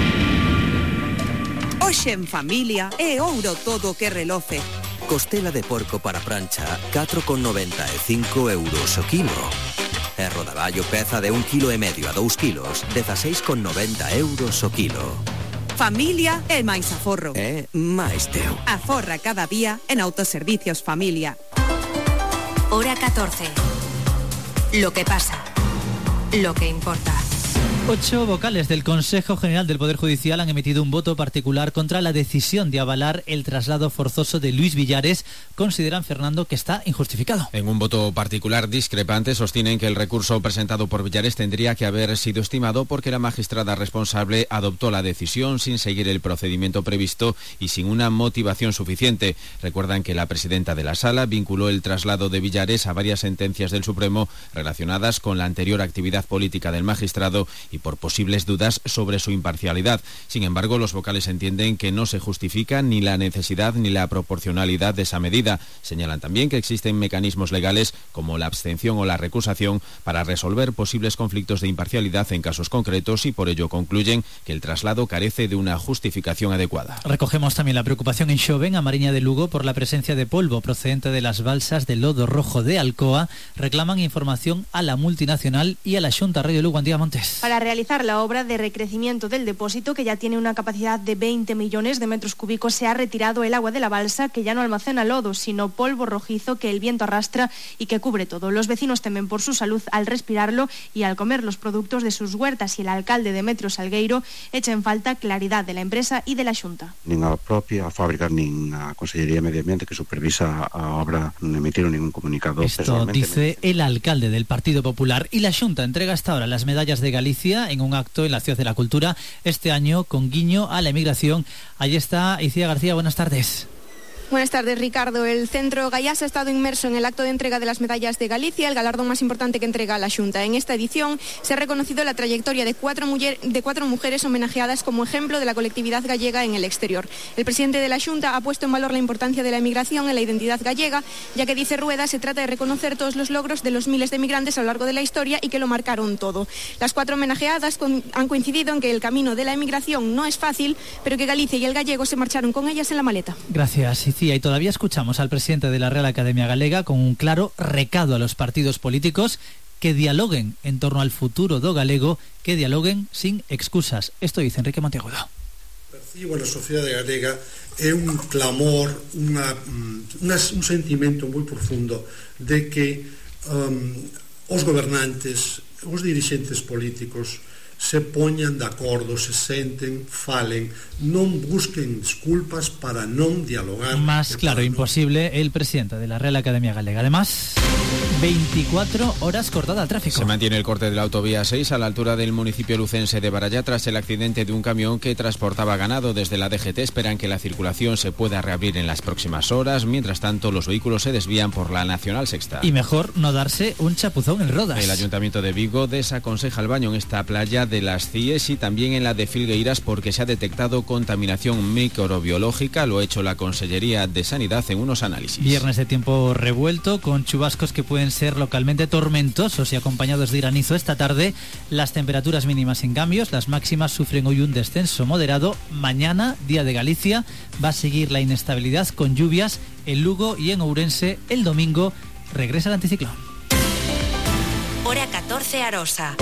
Hoxe en familia é ouro todo que reloce. Costela de porco para prancha, catro con noventa e cinco euros o kilo. E rodaballo peza de un kilo e medio a dous kilos, dezaseis con noventa euros o kilo. Familia é máis aforro. É máis teu. Aforra cada día en Autoservicios Familia. Hora catorce. Lo que pasa. Lo que importa. Ocho vocales del Consejo General del Poder Judicial han emitido un voto particular contra la decisión de avalar el traslado forzoso de Luis Villares. Consideran, Fernando, que está injustificado. En un voto particular discrepante sostienen que el recurso presentado por Villares tendría que haber sido estimado porque la magistrada responsable adoptó la decisión sin seguir el procedimiento previsto y sin una motivación suficiente. Recuerdan que la presidenta de la Sala vinculó el traslado de Villares a varias sentencias del Supremo relacionadas con la anterior actividad política del magistrado y por posibles dudas sobre su imparcialidad. Sin embargo, los vocales entienden que no se justifica ni la necesidad ni la proporcionalidad de esa medida. Señalan también que existen mecanismos legales como la abstención o la recusación para resolver posibles conflictos de imparcialidad en casos concretos y por ello concluyen que el traslado carece de una justificación adecuada. Recogemos también la preocupación en Xoven, a Mariña de Lugo, por la presencia de polvo procedente de las balsas de lodo rojo de Alcoa. Reclaman información a la multinacional y a la Xunta Radio Lugo. Antía Montes. Para realizar la obra de recrecimiento del depósito, que ya tiene una capacidad de veinte millones de metros cúbicos, se ha retirado el agua de la balsa, que ya no almacena lodo, sino polvo rojizo que el viento arrastra y que cubre todo. Los vecinos temen por su salud al respirarlo y al comer los productos de sus huertas, y el alcalde Demetrio Salgueiro echa en falta claridad de la empresa y de la Xunta. Nin a propia fábrica nin a Consellería de Medio Ambiente que supervisa a obra non emitieron ningún comunicado. Esto dice el alcalde del Partido Popular. Y la Xunta entrega hasta ahora las medallas de Galicia en un acto en la Ciudad de la Cultura, este año con guiño a la emigración. Allí está Icía García, buenas tardes. Buenas tardes, Ricardo. El Centro Gaiás ha estado inmerso en el acto de entrega de las medallas de Galicia, el galardón más importante que entrega la Xunta. En esta edición se ha reconocido la trayectoria de cuatro, mujer, de cuatro mujeres homenajeadas como ejemplo de la colectividad gallega en el exterior. El presidente de la Xunta ha puesto en valor la importancia de la emigración en la identidad gallega, ya que, dice Rueda, se trata de reconocer todos los logros de los miles de migrantes a lo largo de la historia y que lo marcaron todo. Las cuatro homenajeadas con, han coincidido en que el camino de la emigración no es fácil, pero que Galicia y el gallego se marcharon con ellas en la maleta. Gracias, Icía. Y todavía escuchamos al presidente de la Real Academia Galega con un claro recado a los partidos políticos que dialoguen en torno al futuro do galego, que dialoguen sin excusas. Esto dice Enrique Monteagudo. Percibo na sociedade galega é un clamor, unha, unha, un sentimento moi profundo de que um, os gobernantes, os dirixentes políticos se poñan de acordo, se senten, falen, non busquen desculpas para non dialogar. Más claro, imposible el presidente de la Real Academia Galega. Además, veinticuatro horas cortada al tráfico. Se mantiene el corte de la autovía seis a la altura del municipio lucense de Barallá tras el accidente de un camión que transportaba ganado. Desde la D G T esperan que la circulación se pueda reabrir en las próximas horas. Mientras tanto, los vehículos se desvían por la Nacional Sexta. Y mejor no darse un chapuzón en Rodas. El Ayuntamiento de Vigo desaconseja el baño en esta playa de las Cíes y también en la de Filgueiras porque se ha detectado contaminación microbiológica. Lo ha hecho la Consellería de Sanidad en unos análisis. Viernes de tiempo revuelto con chubascos que pueden ser localmente tormentosos y acompañados de granizo esta tarde. Las temperaturas mínimas sin cambios, las máximas sufren hoy un descenso moderado. Mañana, día de Galicia, va a seguir la inestabilidad con lluvias en Lugo y en Ourense. El domingo regresa el anticiclón. Hora catorce Arosa.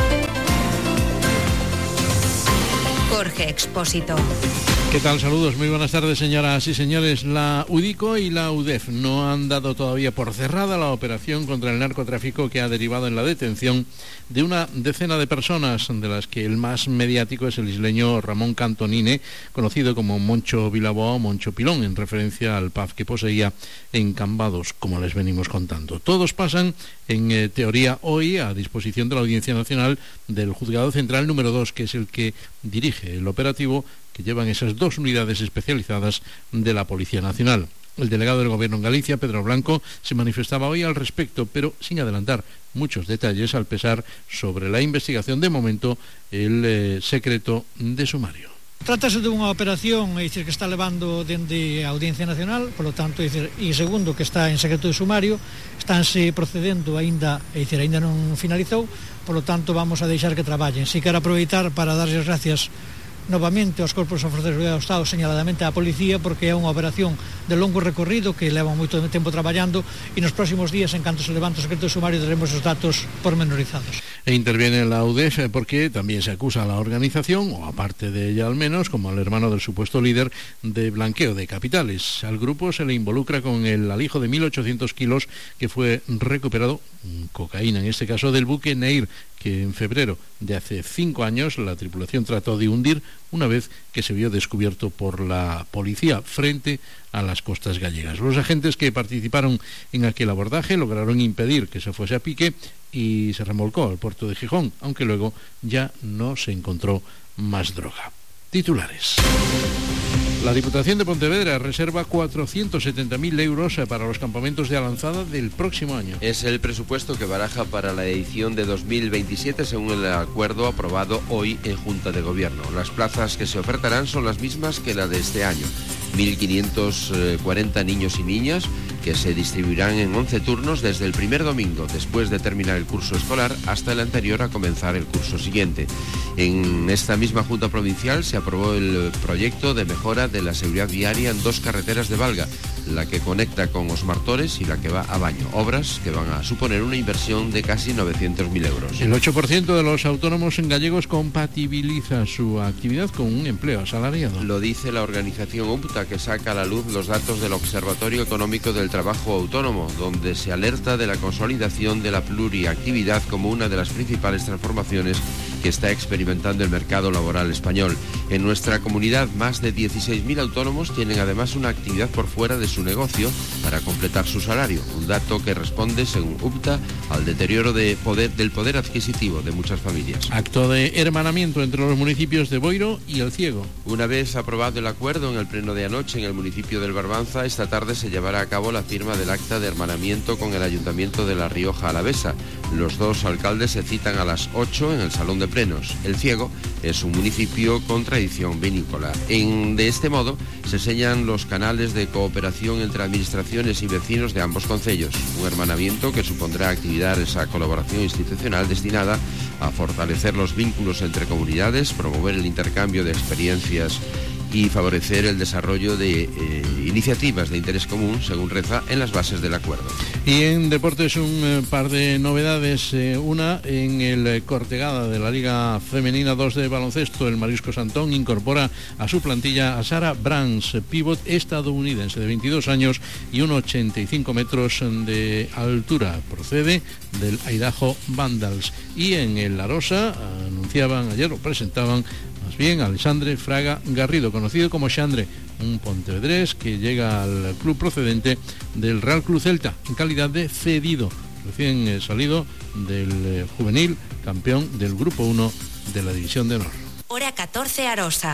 Jorge Expósito. ¿Qué tal? Saludos, muy buenas tardes, señoras y señores. La UDICO y la UDEF no han dado todavía por cerrada la operación contra el narcotráfico que ha derivado en la detención de una decena de personas, de las que el más mediático es el isleño Ramón Cantonine, conocido como Moncho Vilaboa o Moncho Pilón, en referencia al pub que poseía en Cambados, como les venimos contando. Todos pasan, en eh, teoría, hoy a disposición de la Audiencia Nacional del Juzgado Central número dos, que es el que dirige el operativo que llevan esas dos unidades especializadas de la Policía Nacional. El delegado del Gobierno en Galicia, Pedro Blanco, se manifestaba hoy al respecto, pero sin adelantar muchos detalles, al pesar sobre la investigación, de momento, el eh, secreto de sumario. Trátase de unha operación, é dicir, que está levando dende a Audiencia Nacional, polo tanto, é dicir, e segundo, que está en secreto de sumario, estánse procedendo aínda, é dicir, aínda non finalizou, polo tanto, vamos a deixar que traballen. Si quero aproveitar para darles gracias novamente aos corpos e forzas de seguridade do Estado, señaladamente á Policía, porque é unha operación de longo recorrido que leva moito tempo traballando, e nos próximos días, en canto se levante o secreto de sumario, daremos os datos pormenorizados. E interviene la U D E F porque también se acusa a la organización, o aparte de ella al menos, como al hermano del supuesto líder, de blanqueo de capitales. Al grupo se le involucra con el alijo de mil ochocientos kilos que fue recuperado, cocaína en este caso, del buque Neir, que en febrero de hace cinco años la tripulación trató de hundir una vez que se vio descubierto por la policía frente a las costas gallegas. Los agentes que participaron en aquel abordaje lograron impedir que se fuese a pique y se remolcó al puerto de Gijón, aunque luego ya no se encontró más droga. Titulares. La Diputación de Pontevedra reserva cuatrocientos setenta mil euros para los campamentos de avanzada del próximo año. Es el presupuesto que baraja para la edición de dos mil veintisiete según el acuerdo aprobado hoy en Junta de Gobierno. Las plazas que se ofertarán son las mismas que la de este año. mil quinientos cuarenta niños y niñas que se distribuirán en once turnos desde el primer domingo después de terminar el curso escolar hasta el anterior a comenzar el curso siguiente. En esta misma Junta Provincial se aprobó el proyecto de mejora de la seguridad viaria en dos carreteras de Valga, la que conecta con Os Martores y la que va a Baño, obras que van a suponer una inversión de casi novecientos mil euros. El ocho por ciento de los autónomos en gallegos compatibiliza su actividad con un empleo asalariado. Lo dice la organización UPTA, que saca a la luz los datos del Observatorio Económico del Trabajo Autónomo, donde se alerta de la consolidación de la pluriactividad como una de las principales transformaciones que está experimentando el mercado laboral español. En nuestra comunidad, más de dieciséis mil autónomos tienen además una actividad por fuera de su negocio para completar su salario, un dato que responde, según UPTA, al deterioro de poder, del poder adquisitivo de muchas familias. Acto de hermanamiento entre los municipios de Boiro y El Ciego. Una vez aprobado el acuerdo en el pleno de anoche en el municipio del Barbanza, esta tarde se llevará a cabo la firma del acta de hermanamiento con el Ayuntamiento de La Rioja Alavesa. Los dos alcaldes se citan a las ocho en el Salón de Plenos. El Ciego es un municipio con tradición vinícola. En, de este modo se sellan los canales de cooperación entre administraciones y vecinos de ambos concellos, un hermanamiento que supondrá activar esa colaboración institucional destinada a fortalecer los vínculos entre comunidades, promover el intercambio de experiencias y favorecer el desarrollo de eh, iniciativas de interés común, según reza en las bases del acuerdo. Y en deportes un eh, par de novedades, eh, una en el eh, Cortegada de la Liga Femenina dos de baloncesto. El Marisco Santón incorpora a su plantilla a Sarah Brands, pívot estadounidense de veintidós años y uno coma ochenta y cinco metros de altura, procede del Idaho Vandals. Y en el Arosa anunciaban ayer, o presentaban más bien, Alexandre Fraga Garrido, conocido como Xandre, un pontevedrés que llega al club procedente del Real Club Celta en calidad de cedido, recién eh, salido del eh, juvenil, campeón del Grupo uno de la División de Honor. Hora catorce, Arosa.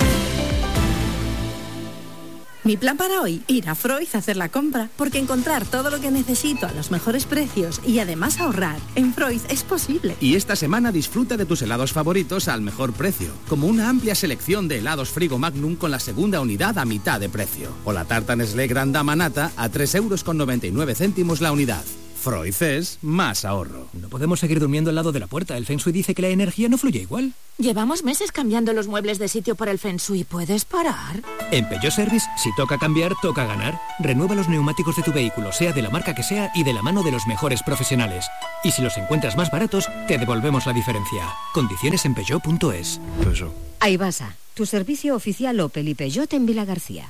Mi plan para hoy, ir a Freud a hacer la compra, porque encontrar todo lo que necesito a los mejores precios y además ahorrar en Freud es posible. Y esta semana disfruta de tus helados favoritos al mejor precio, como una amplia selección de helados Frigo Magnum con la segunda unidad a mitad de precio, o la tarta Nestlé Gran Dama Nata a tres euros con noventa y nueve céntimos la unidad. Freud es más ahorro. No podemos seguir durmiendo al lado de la puerta. El Feng Shui dice que la energía no fluye igual. Llevamos meses cambiando los muebles de sitio por el Feng Shui. ¿Puedes parar? En Peugeot Service, si toca cambiar, toca ganar. Renueva los neumáticos de tu vehículo, sea de la marca que sea y de la mano de los mejores profesionales. Y si los encuentras más baratos, te devolvemos la diferencia. Condiciones en Peugeot punto es. Peugeot. Aibasa, tu servicio oficial Opel y Peugeot en Vilagarcía.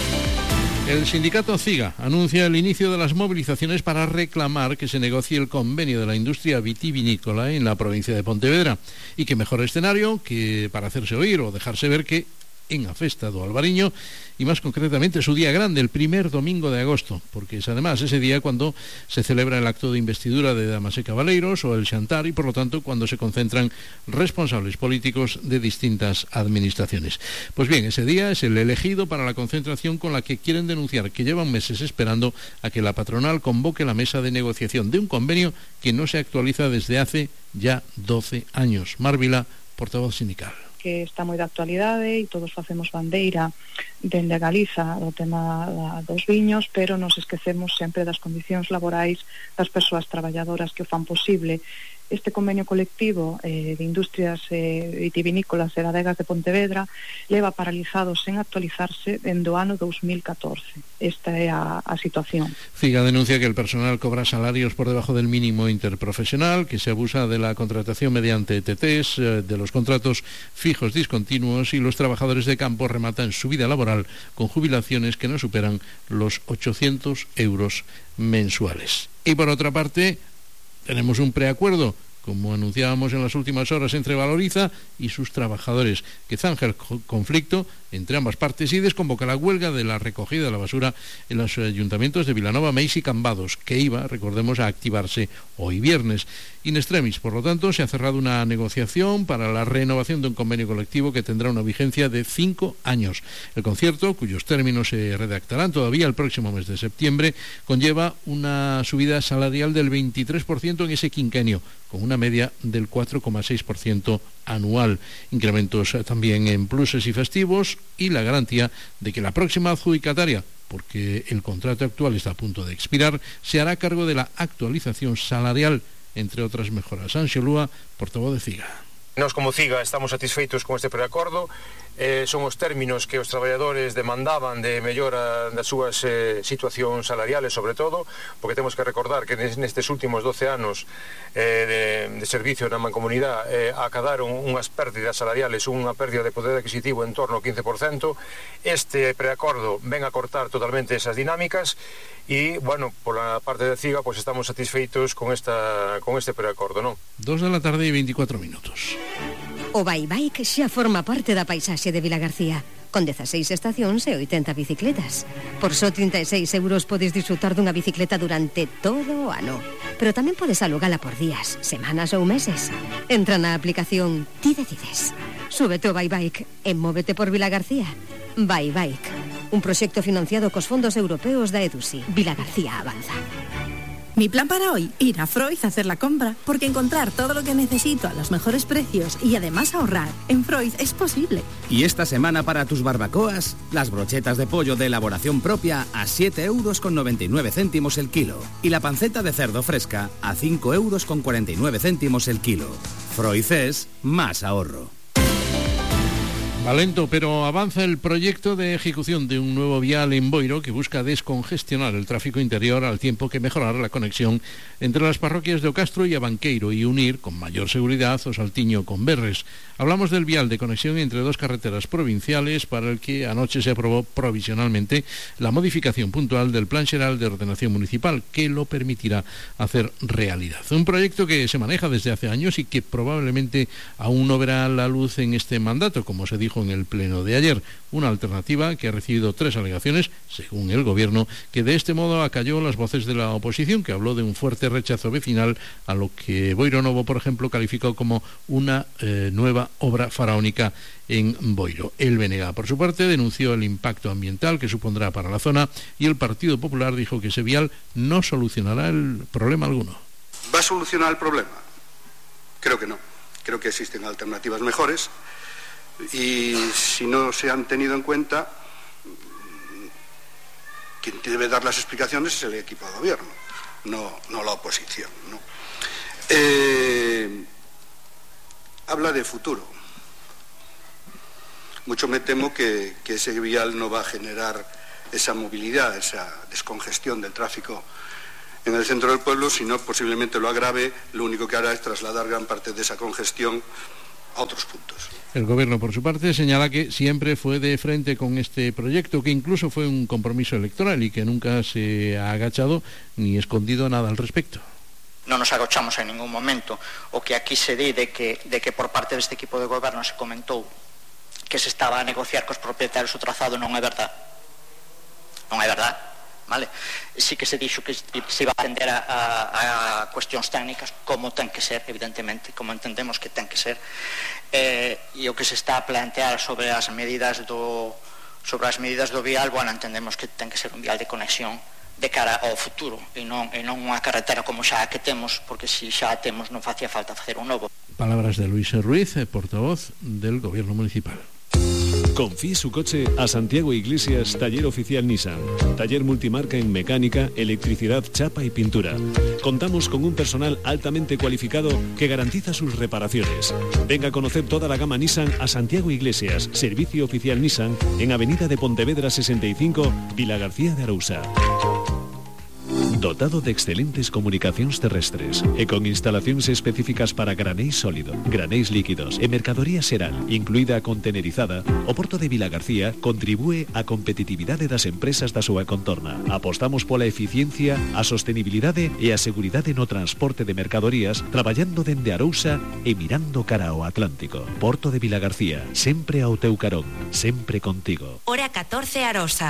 El sindicato CIGA anuncia el inicio de las movilizaciones para reclamar que se negocie el convenio de la industria vitivinícola en la provincia de Pontevedra. Y qué mejor escenario que para hacerse oír o dejarse ver que en a Festa do Albariño, y más concretamente su día grande, el primer domingo de agosto, porque es además ese día cuando se celebra el acto de investidura de damas y cabaleiros o el xantar, y por lo tanto cuando se concentran responsables políticos de distintas administraciones. Pues bien, ese día es el elegido para la concentración con la que quieren denunciar que llevan meses esperando a que la patronal convoque la mesa de negociación de un convenio que no se actualiza desde hace ya doce años. Mar Vila, portavoz sindical. Que está moi de actualidade e todos facemos bandeira dende a Galiza o tema dos viños, pero nos esquecemos sempre das condicións laborais das persoas traballadoras que o fan posible. Este convenio colectivo eh, de industrias eh, vitivinícolas e bodegas de Pontevedra leva paralizado sen actualizarse dende o ano dos mil catorce. Esta é a, a situación. CIGA denuncia que el personal cobra salarios por debajo del mínimo interprofesional, que se abusa de la contratación mediante T Ts, eh, de los contratos fijos discontinuos, y los trabajadores de campo rematan su vida laboral con jubilaciones que no superan los ochocientos euros mensuales. Y por otra parte, tenemos un preacuerdo, como anunciábamos en las últimas horas, entre Valoriza y sus trabajadores, que zanja el conflicto entre ambas partes y desconvoca la huelga de la recogida de la basura en los ayuntamientos de Vilanova, Meis y Cambados, que iba, recordemos, a activarse hoy viernes. In extremis, por lo tanto, se ha cerrado una negociación para la renovación de un convenio colectivo que tendrá una vigencia de cinco años. El concierto, cuyos términos se redactarán todavía el próximo mes de septiembre, conlleva una subida salarial del veintitrés por ciento en ese quinquenio, con una media del cuatro coma seis por ciento anual, incrementos también en pluses y festivos, y la garantía de que la próxima adjudicataria, porque el contrato actual está a punto de expirar, se hará cargo de la actualización salarial, entre otras mejoras. Anxo Lúa, portavoz de CIGA. Nós como CIGA estamos satisfeitos con este preacordo. Eh, son os términos que os traballadores demandaban de mellora das súas eh, situacións salariales, sobre todo, porque temos que recordar que nestes últimos doce anos eh, de, de servicio na mancomunidade eh, acadaron unhas pérdidas salariales, unha pérdida de poder adquisitivo en torno ao quince por cento. Este preacordo ven a cortar totalmente esas dinámicas e, bueno, por la parte de CIGA, pues estamos satisfeitos con, esta, con este preacordo, non? Dos de la tarde e veinticuatro minutos. O Bye Bike xa forma parte da paisaxe de Vilagarcía, con dezaseis estacións e oitenta bicicletas. Por só trinta e seis euros podes disfrutar dunha bicicleta durante todo o ano. Pero tamén podes alugala por días, semanas ou meses. Entra na aplicación Ti Decides. Súbete o Bye Bike e móvete por Vilagarcía. Bye Bike, un proxecto financiado cos fondos europeos da EDUSI. Vilagarcía avanza. Mi plan para hoy, ir a Freud a hacer la compra, porque encontrar todo lo que necesito a los mejores precios y además ahorrar en Freud es posible. Y esta semana para tus barbacoas, las brochetas de pollo de elaboración propia a siete euros con noventa y nueve céntimos el kilo y la panceta de cerdo fresca a cinco euros con cuarenta y nueve céntimos el kilo. Freud es más ahorro. Va lento, pero avanza el proyecto de ejecución de un nuevo vial en Boiro que busca descongestionar el tráfico interior al tiempo que mejorar la conexión entre las parroquias de Ocastro y Abanqueiro y unir con mayor seguridad o Saltiño con Berres. Hablamos del vial de conexión entre dos carreteras provinciales para el que anoche se aprobó provisionalmente la modificación puntual del Plan Xeral de Ordenación Municipal que lo permitirá hacer realidad. Un proyecto que se maneja desde hace años y que probablemente aún no verá la luz en este mandato, como se dijo en el pleno de ayer. Una alternativa que ha recibido tres alegaciones, según el Gobierno, que de este modo acalló las voces de la oposición, que habló de un fuerte rechazo vecinal a lo que Boiro Novo, por ejemplo, calificó como una eh, nueva obra faraónica en Boiro. El B N G, por su parte, denunció el impacto ambiental que supondrá para la zona y el Partido Popular dijo que ese vial no solucionará el problema alguno. ¿Va a solucionar el problema? Creo que no. Creo que existen alternativas mejores. Y si no se han tenido en cuenta, quien debe dar las explicaciones es el equipo de gobierno, no, no la oposición, ¿no? Eh, habla de futuro. Mucho me temo que, que ese vial no va a generar esa movilidad, esa descongestión del tráfico en el centro del pueblo, sino posiblemente lo agrave. Lo único que hará es trasladar gran parte de esa congestión a otros puntos. El Gobierno, por su parte, señala que siempre fue de frente con este proyecto, que incluso fue un compromiso electoral y que nunca se ha agachado ni escondido nada al respecto. Non nos agochamos en ningún momento. O que aquí se di de que, de que por parte deste equipo de goberno se comentou que se estaba a negociar cos propietarios o trazado non é verdad. Non é verdad. Vale? Sí que se dixo que se iba a atender a, a, a cuestións técnicas como ten que ser, evidentemente, como entendemos que ten que ser, eh, e o que se está a plantear sobre as medidas do sobre as medidas do vial, bueno, entendemos que ten que ser un vial de conexión de cara ao futuro e non, e non unha carretera como xa a que temos, porque se xa a temos non facía falta facer un novo. Palabras de Luis Ruiz, portavoz del Gobierno Municipal. Confíe su coche a Santiago Iglesias, Taller Oficial Nissan. Taller multimarca en mecánica, electricidad, chapa y pintura. Contamos con un personal altamente cualificado que garantiza sus reparaciones. Venga a conocer toda la gama Nissan a Santiago Iglesias, Servicio Oficial Nissan, en Avenida de Pontevedra sesenta y cinco, Vila García de Arousa. Dotado de excelentes comunicacións terrestres e con instalacións específicas para granéis sólido, granéis líquidos e mercadoría xeral, incluída a contenerizada, o Porto de Vilagarcía contribúe á competitividade das empresas da súa contorna. Apostamos pola eficiencia, a sostenibilidade e a seguridade no transporte de mercadorías, traballando dende Arousa e mirando cara ao Atlántico. Porto de Vilagarcía, sempre ao teu carón, sempre contigo. Hora catorce, Arosa.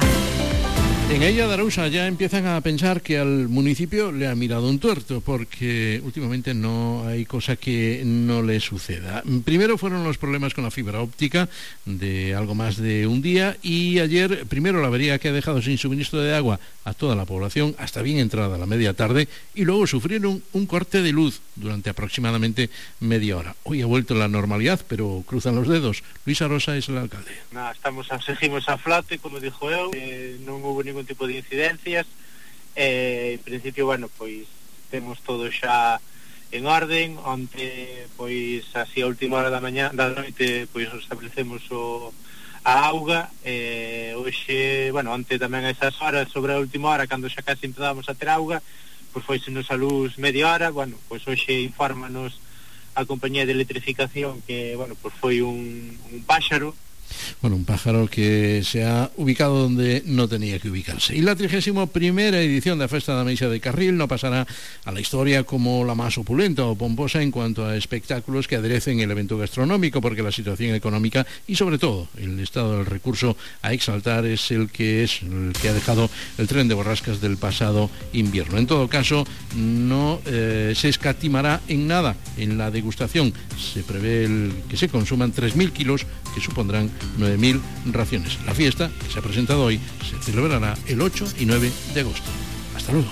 En ella de Arousa ya empiezan a pensar que al municipio le ha mirado un tuerto, porque últimamente no hay cosa que no le suceda. Primero fueron los problemas con la fibra óptica de algo más de un día, y ayer primero la avería que ha dejado sin suministro de agua a toda la población hasta bien entrada la media tarde, y luego sufrieron un corte de luz durante aproximadamente media hora. Hoy ha vuelto la normalidad, pero cruzan los dedos. Luis Arosa es el alcalde. Nah, estamos a, seguimos a flote, como dijo eu, eh, non houve ningún tipo de incidencias, eh, en principio, bueno, pois temos todo xa en orden. Onte, pois así a última hora da mañá, da noite, pois establecemos o, a auga, eh, hoxe, bueno, onte tamén a esas horas, sobre a última hora, cando xa casi empezábamos a ter auga, pois foisenos a luz media hora. Bueno, pois hoxe infórmanos a compañía de electrificación que, bueno, pois foi un, un páxaro. Bueno, un pájaro que se ha ubicado donde no tenía que ubicarse. Y la trigésima primera edición de la Festa da Meixa de Carril no pasará a la historia como la más opulenta o pomposa en cuanto a espectáculos que aderecen el evento gastronómico, porque la situación económica y sobre todo el estado del recurso a exaltar es el que es el que ha dejado el tren de borrascas del pasado invierno. En todo caso, no eh, se escatimará en nada en la degustación. Se prevé el, que se consuman tres mil kilos, que supondrán nueve mil raciones. La fiesta, que se ha presentado hoy, se celebrará el ocho y nueve de agosto. Hasta luego.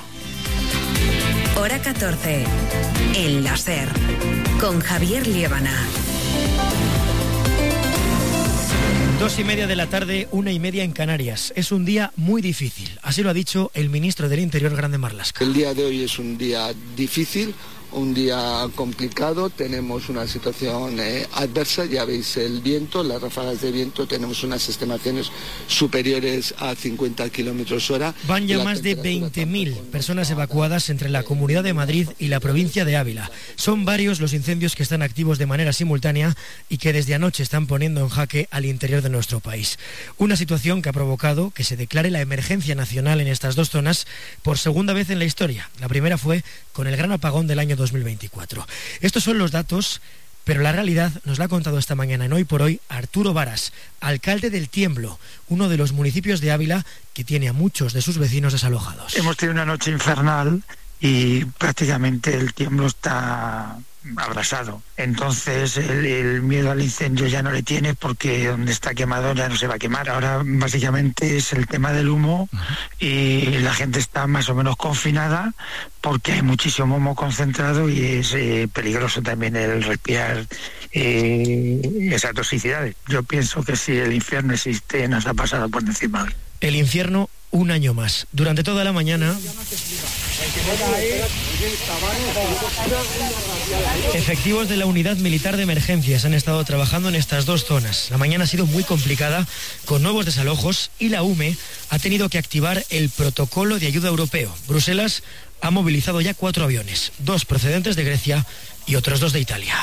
Hora catorce, en la SER, con Javier Liébana. Dos y media de la tarde, una y media en Canarias. Es un día muy difícil. Así lo ha dicho el ministro del Interior, Grande Marlaska. El día de hoy es un día difícil, un día complicado, tenemos una situación eh, adversa, ya veis el viento, las ráfagas de viento, tenemos unas estimaciones superiores a cincuenta kilómetros hora. Van ya más de veinte mil personas evacuadas entre la Comunidad de Madrid y la provincia de Ávila. Son varios los incendios que están activos de manera simultánea y que desde anoche están poniendo en jaque al interior de nuestro país. Una situación que ha provocado que se declare la emergencia nacional en estas dos zonas por segunda vez en la historia. La primera fue con el gran apagón del año dos mil veinticuatro. Estos son los datos, pero la realidad nos la ha contado esta mañana en Hoy por Hoy Arturo Varas, alcalde del Tiemblo, uno de los municipios de Ávila que tiene a muchos de sus vecinos desalojados. Hemos tenido una noche infernal y prácticamente el Tiemblo está abrasado. Entonces el, el miedo al incendio ya no le tiene, porque donde está quemado ya no se va a quemar. Ahora básicamente es el tema del humo y la gente está más o menos confinada porque hay muchísimo humo concentrado y es eh, peligroso también el respirar eh, esas toxicidades. Yo pienso que si el infierno existe nos ha pasado por encima hoy. El infierno un año más. Durante toda la mañana, efectivos de la Unidad Militar de Emergencias han estado trabajando en estas dos zonas. La mañana ha sido muy complicada, con nuevos desalojos, y la U M E ha tenido que activar el protocolo de ayuda europeo. Bruselas ha movilizado ya cuatro aviones, dos procedentes de Grecia y otros dos de Italia.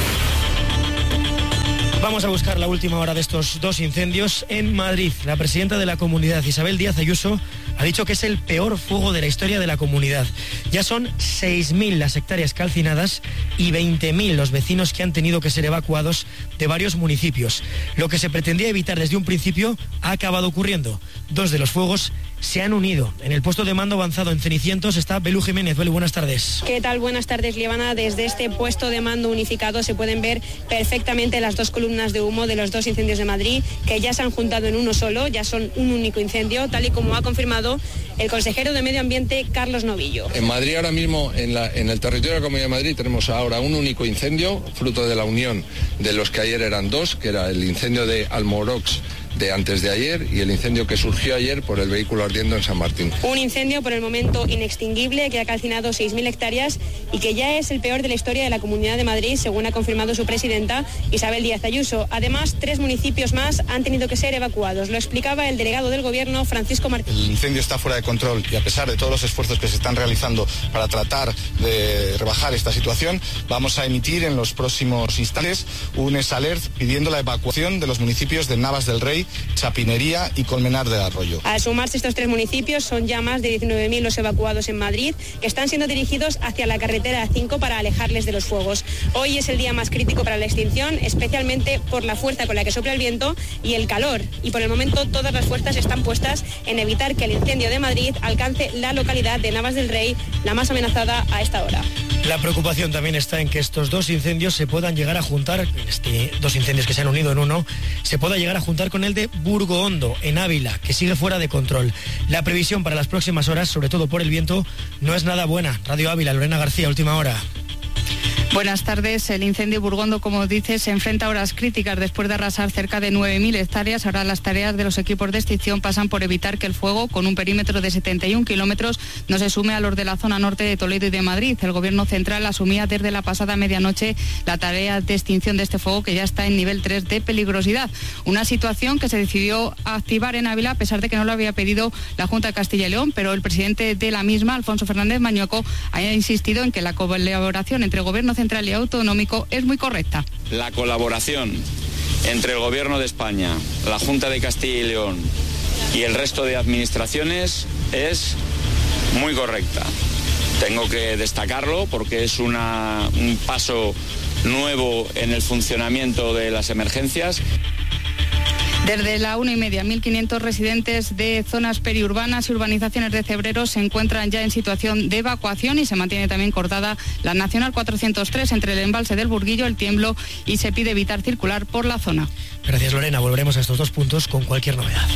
Vamos a buscar la última hora de estos dos incendios en Madrid. La presidenta de la comunidad, Isabel Díaz Ayuso, ha dicho que es el peor fuego de la historia de la comunidad. Ya son seis mil las hectáreas calcinadas y veinte mil los vecinos que han tenido que ser evacuados de varios municipios. Lo que se pretendía evitar desde un principio ha acabado ocurriendo. Dos de los fuegos se han unido. En el puesto de mando avanzado en Cenicientos está Belu Jiménez. Belu, buenas tardes. ¿Qué tal? Buenas tardes, Líbana. Desde este puesto de mando unificado se pueden ver perfectamente las dos columnas de humo de los dos incendios de Madrid, que ya se han juntado en uno solo, ya son un único incendio, tal y como ha confirmado el consejero de Medio Ambiente, Carlos Novillo. En Madrid ahora mismo, en, la, en el territorio de la Comunidad de Madrid, tenemos ahora un único incendio, fruto de la unión de los que ayer eran dos, que era el incendio de Almorox de antes de ayer y el incendio que surgió ayer por el vehículo ardiendo en San Martín. Un incendio por el momento inextinguible que ha calcinado seis mil hectáreas y que ya es el peor de la historia de la Comunidad de Madrid, según ha confirmado su presidenta, Isabel Díaz Ayuso. Además, tres municipios más han tenido que ser evacuados. Lo explicaba el delegado del Gobierno, Francisco Martín. El incendio está fuera de control y a pesar de todos los esfuerzos que se están realizando para tratar de rebajar esta situación, vamos a emitir en los próximos instantes un S-Alert pidiendo la evacuación de los municipios de Navas del Rey, Chapinería y Colmenar del Arroyo. Al sumarse estos tres municipios, son ya más de diecinueve mil los evacuados en Madrid, que están siendo dirigidos hacia la carretera A cinco para alejarles de los fuegos. Hoy es el día más crítico para la extinción, especialmente por la fuerza con la que sopla el viento y el calor. Y por el momento todas las fuerzas están puestas en evitar que el incendio de Madrid alcance la localidad de Navas del Rey, la más amenazada a esta hora. La preocupación también está en que estos dos incendios se puedan llegar a juntar, este, dos incendios que se han unido en uno, se pueda llegar a juntar con el de Burgohondo, en Ávila, que sigue fuera de control. La previsión para las próximas horas, sobre todo por el viento, no es nada buena. Radio Ávila, Lorena García, última hora. Buenas tardes. El incendio Burgondo, como dices, se enfrenta a horas críticas después de arrasar cerca de nueve mil hectáreas. Ahora las tareas de los equipos de extinción pasan por evitar que el fuego, con un perímetro de setenta y un kilómetros, no se sume a los de la zona norte de Toledo y de Madrid. El Gobierno central asumía desde la pasada medianoche la tarea de extinción de este fuego, que ya está en nivel tres de peligrosidad. Una situación que se decidió activar en Ávila a pesar de que no lo había pedido la Junta de Castilla y León, pero el presidente de la misma, Alfonso Fernández Mañueco, ha insistido en que la colaboración entre el Gobierno central y autonómico es muy correcta. La colaboración entre el Gobierno de España, la Junta de Castilla y León y el resto de administraciones es muy correcta. Tengo que destacarlo porque es una, un paso nuevo en el funcionamiento de las emergencias. Desde la una y media, mil quinientos residentes de zonas periurbanas y urbanizaciones de Cebreros se encuentran ya en situación de evacuación y se mantiene también cortada la Nacional cuatrocientos tres entre el embalse del Burguillo, el Tiemblo, y se pide evitar circular por la zona. Gracias, Lorena. Volveremos a estos dos puntos con cualquier novedad.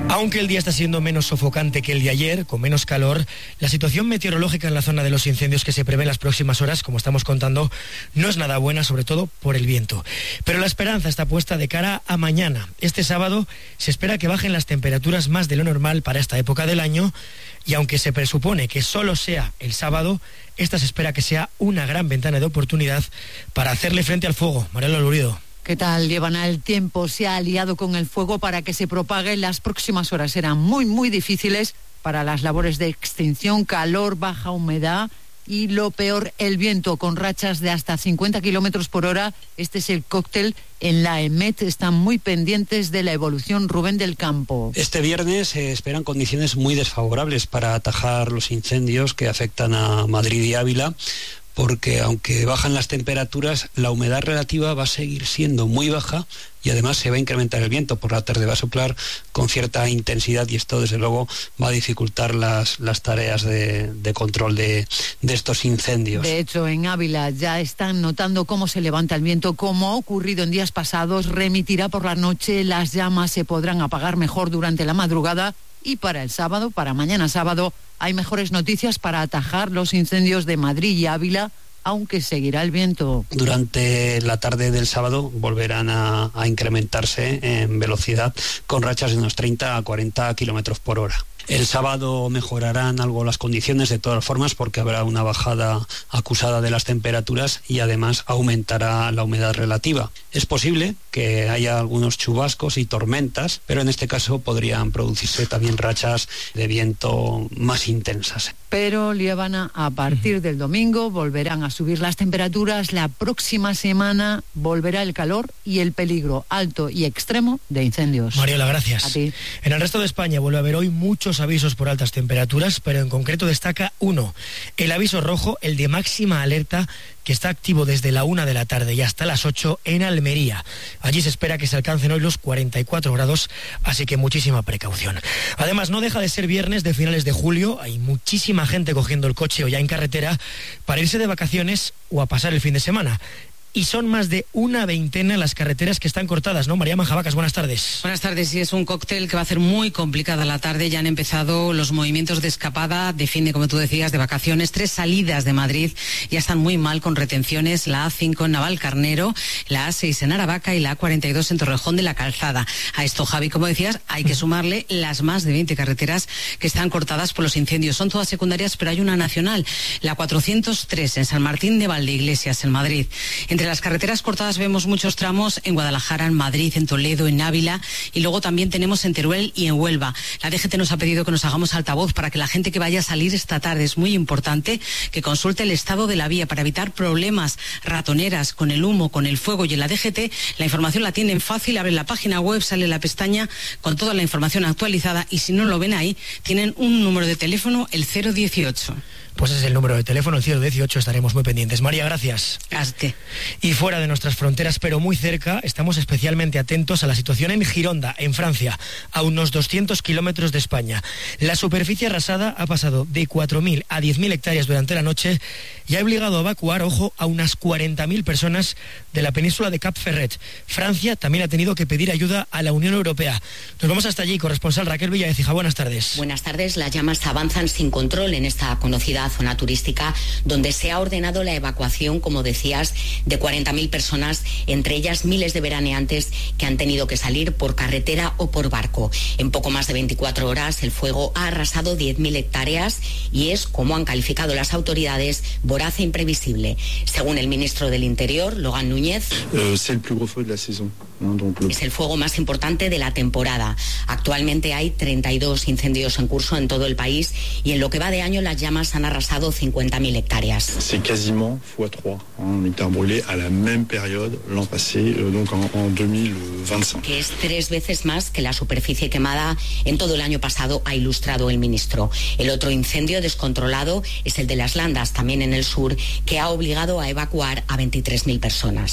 Aunque el día está siendo menos sofocante que el de ayer, con menos calor, la situación meteorológica en la zona de los incendios que se prevé en las próximas horas, como estamos contando, no es nada buena, sobre todo por el viento. Pero la esperanza está puesta de cara a mañana. Este sábado se espera que bajen las temperaturas más de lo normal para esta época del año, y aunque se presupone que solo sea el sábado, esta se espera que sea una gran ventana de oportunidad para hacerle frente al fuego. Mariela Lurido. ¿Qué tal, Llevana? El tiempo se ha aliado con el fuego para que se propague. Las próximas horas serán muy, muy difíciles para las labores de extinción, calor, baja humedad y, lo peor, el viento con rachas de hasta cincuenta kilómetros por hora. Este es el cóctel. En la EMET están muy pendientes de la evolución. Rubén del Campo. Este viernes se esperan condiciones muy desfavorables para atajar los incendios que afectan a Madrid y Ávila, porque aunque bajan las temperaturas, la humedad relativa va a seguir siendo muy baja y además se va a incrementar el viento. Por la tarde va a soplar con cierta intensidad y esto desde luego va a dificultar las, las tareas de, de control de, de estos incendios. De hecho, en Ávila ya están notando cómo se levanta el viento, como ha ocurrido en días pasados. Remitirá por la noche, las llamas se podrán apagar mejor durante la madrugada. Y para el sábado, para mañana sábado, hay mejores noticias para atajar los incendios de Madrid y Ávila, aunque seguirá el viento. Durante la tarde del sábado volverán a, a incrementarse en velocidad con rachas de unos treinta a cuarenta kilómetros por hora. El sábado mejorarán algo las condiciones de todas formas porque habrá una bajada acusada de las temperaturas y además aumentará la humedad relativa. Es posible que haya algunos chubascos y tormentas, pero en este caso podrían producirse también rachas de viento más intensas. Pero, Liébana, a partir del domingo volverán a subir las temperaturas. La próxima semana volverá el calor y el peligro alto y extremo de incendios. Mariela, gracias. A ti. En el resto de España vuelve a haber hoy muchos avisos por altas temperaturas, pero en concreto destaca uno, el aviso rojo, el de máxima alerta, que está activo desde la una de la tarde y hasta las ocho en Almería. Allí se espera que se alcancen hoy los cuarenta y cuatro grados, así que muchísima precaución. Además, no deja de ser viernes de finales de julio, hay muchísima gente cogiendo el coche o ya en carretera para irse de vacaciones o a pasar el fin de semana. Y son más de una veintena las carreteras que están cortadas, ¿no? María Manjabacas, buenas tardes. Buenas tardes, sí, es un cóctel que va a hacer muy complicada la tarde. Ya han empezado los movimientos de escapada, de fin de, como tú decías, de vacaciones. Tres salidas de Madrid ya están muy mal con retenciones. La A cinco en Navalcarnero, la A seis en Aravaca y la A cuarenta y dos en Torrejón de la Calzada. A esto, Javi, como decías, hay que sumarle las más de veinte carreteras que están cortadas por los incendios. Son todas secundarias, pero hay una nacional, la cuatrocientos tres en San Martín de Valdeiglesias, en Madrid. Entre las carreteras cortadas vemos muchos tramos en Guadalajara, en Madrid, en Toledo, en Ávila y luego también tenemos en Teruel y en Huelva. La D G T nos ha pedido que nos hagamos altavoz para que la gente que vaya a salir esta tarde, es muy importante que consulte el estado de la vía para evitar problemas, ratoneras con el humo, con el fuego. Y en la D G T la información la tienen fácil, abren la página web, sale la pestaña con toda la información actualizada y si no lo ven ahí, tienen un número de teléfono, el cero dieciocho. Pues ese es el número de teléfono, el cero dieciocho, estaremos muy pendientes. María, gracias. Hazte. Y fuera de nuestras fronteras, pero muy cerca, estamos especialmente atentos a la situación en Gironda, en Francia, a unos doscientos kilómetros de España. La superficie arrasada ha pasado de cuatro mil a diez mil hectáreas durante la noche y ha obligado a evacuar, ojo, a unas cuarenta mil personas de la península de Cap Ferret. Francia también ha tenido que pedir ayuda a la Unión Europea. Nos vamos hasta allí, corresponsal Raquel Villaecija. Buenas tardes. Buenas tardes. Las llamas avanzan sin control en esta conocida zona turística donde se ha ordenado la evacuación, como decías, de cuarenta mil personas, entre ellas miles de veraneantes que han tenido que salir por carretera o por barco. En poco más de veinticuatro horas el fuego ha arrasado diez mil hectáreas y es, como han calificado las autoridades, voraz e imprevisible. Según el ministro del Interior, Logan Núñez, uh, es el plus gros feu de la saison. Es el fuego más importante de la temporada. Actualmente hay treinta y dos incendios en curso en todo el país y en lo que va de año las llamas han arrasado cincuenta mil hectáreas. C'est quasiment fois trois en hectares brûlés à la même période l'an passé, donc en, en dos mil veinticinco. Que es tres veces más que la superficie quemada en todo el año pasado, ha ilustrado el ministro. El otro incendio descontrolado es el de Las Landas, también en el sur, que ha obligado a evacuar a veintitrés mil personas.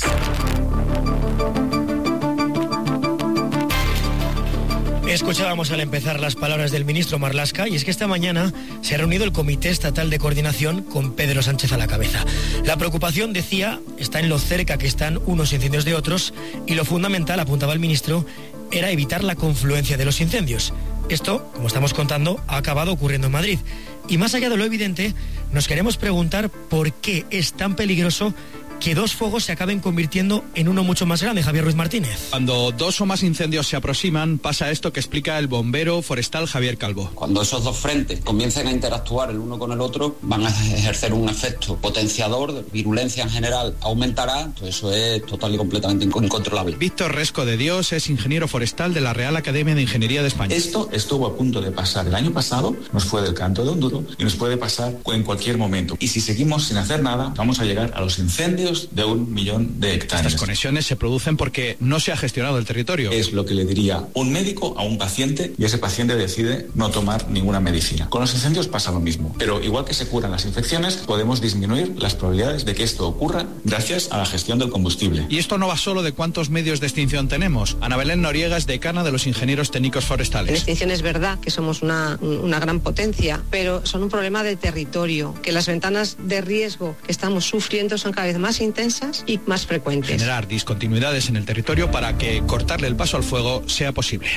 Escuchábamos al empezar las palabras del ministro Marlaska y es que esta mañana se ha reunido el Comité Estatal de Coordinación con Pedro Sánchez a la cabeza. La preocupación, decía, está en lo cerca que están unos incendios de otros y lo fundamental, apuntaba el ministro, era evitar la confluencia de los incendios. Esto, como estamos contando, ha acabado ocurriendo en Madrid. Y más allá de lo evidente, nos queremos preguntar por qué es tan peligroso que dos fuegos se acaben convirtiendo en uno mucho más grande. Javier Ruiz Martínez. Cuando dos o más incendios se aproximan, pasa esto que explica el bombero forestal Javier Calvo. Cuando esos dos frentes comiencen a interactuar el uno con el otro, van a ejercer un efecto potenciador, virulencia en general aumentará, entonces eso es total y completamente incontrolable. Víctor Resco de Dios es ingeniero forestal de la Real Academia de Ingeniería de España. Esto estuvo a punto de pasar el año pasado, nos fue del canto de un duro y nos puede pasar en cualquier momento. Y si seguimos sin hacer nada, vamos a llegar a los incendios de un millón de hectáreas. Estas conexiones se producen porque no se ha gestionado el territorio. Es lo que le diría un médico a un paciente y ese paciente decide no tomar ninguna medicina. Con los incendios pasa lo mismo, pero igual que se curan las infecciones, podemos disminuir las probabilidades de que esto ocurra gracias a la gestión del combustible. Y esto no va solo de cuántos medios de extinción tenemos. Ana Belén Noriega es decana de los ingenieros técnicos forestales. En extinción es verdad que somos una, una gran potencia, pero son un problema de territorio, que las ventanas de riesgo que estamos sufriendo son cada vez más intensas y más frecuentes. Generar discontinuidades en el territorio para que cortarle el paso al fuego sea posible.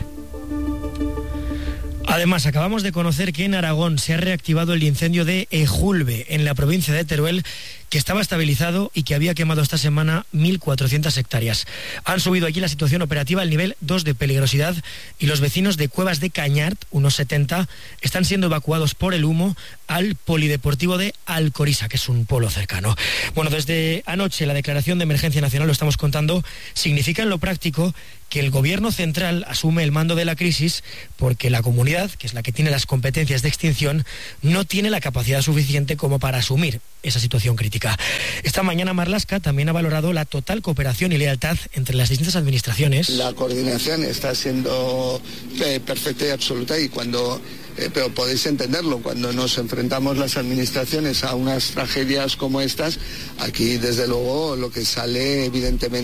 Además, acabamos de conocer que en Aragón se ha reactivado el incendio de Ejulbe, en la provincia de Teruel, que estaba estabilizado y que había quemado esta semana mil cuatrocientas hectáreas. Han subido allí la situación operativa al nivel dos de peligrosidad y los vecinos de Cuevas de Cañart, unos setenta, están siendo evacuados por el humo al polideportivo de Alcoriza, que es un pueblo cercano. Bueno, desde anoche la declaración de emergencia nacional, lo estamos contando, significa en lo práctico que el gobierno central asume el mando de la crisis porque la comunidad, que es la que tiene las competencias de extinción, no tiene la capacidad suficiente como para asumir esa situación crítica. Esta mañana Marlaska también ha valorado la total cooperación y lealtad entre las distintas administraciones. La coordinación está siendo eh, perfecta y absoluta y cuando, eh, pero podéis entenderlo, cuando nos enfrentamos las administraciones a unas tragedias como estas, aquí desde luego lo que sale evidentemente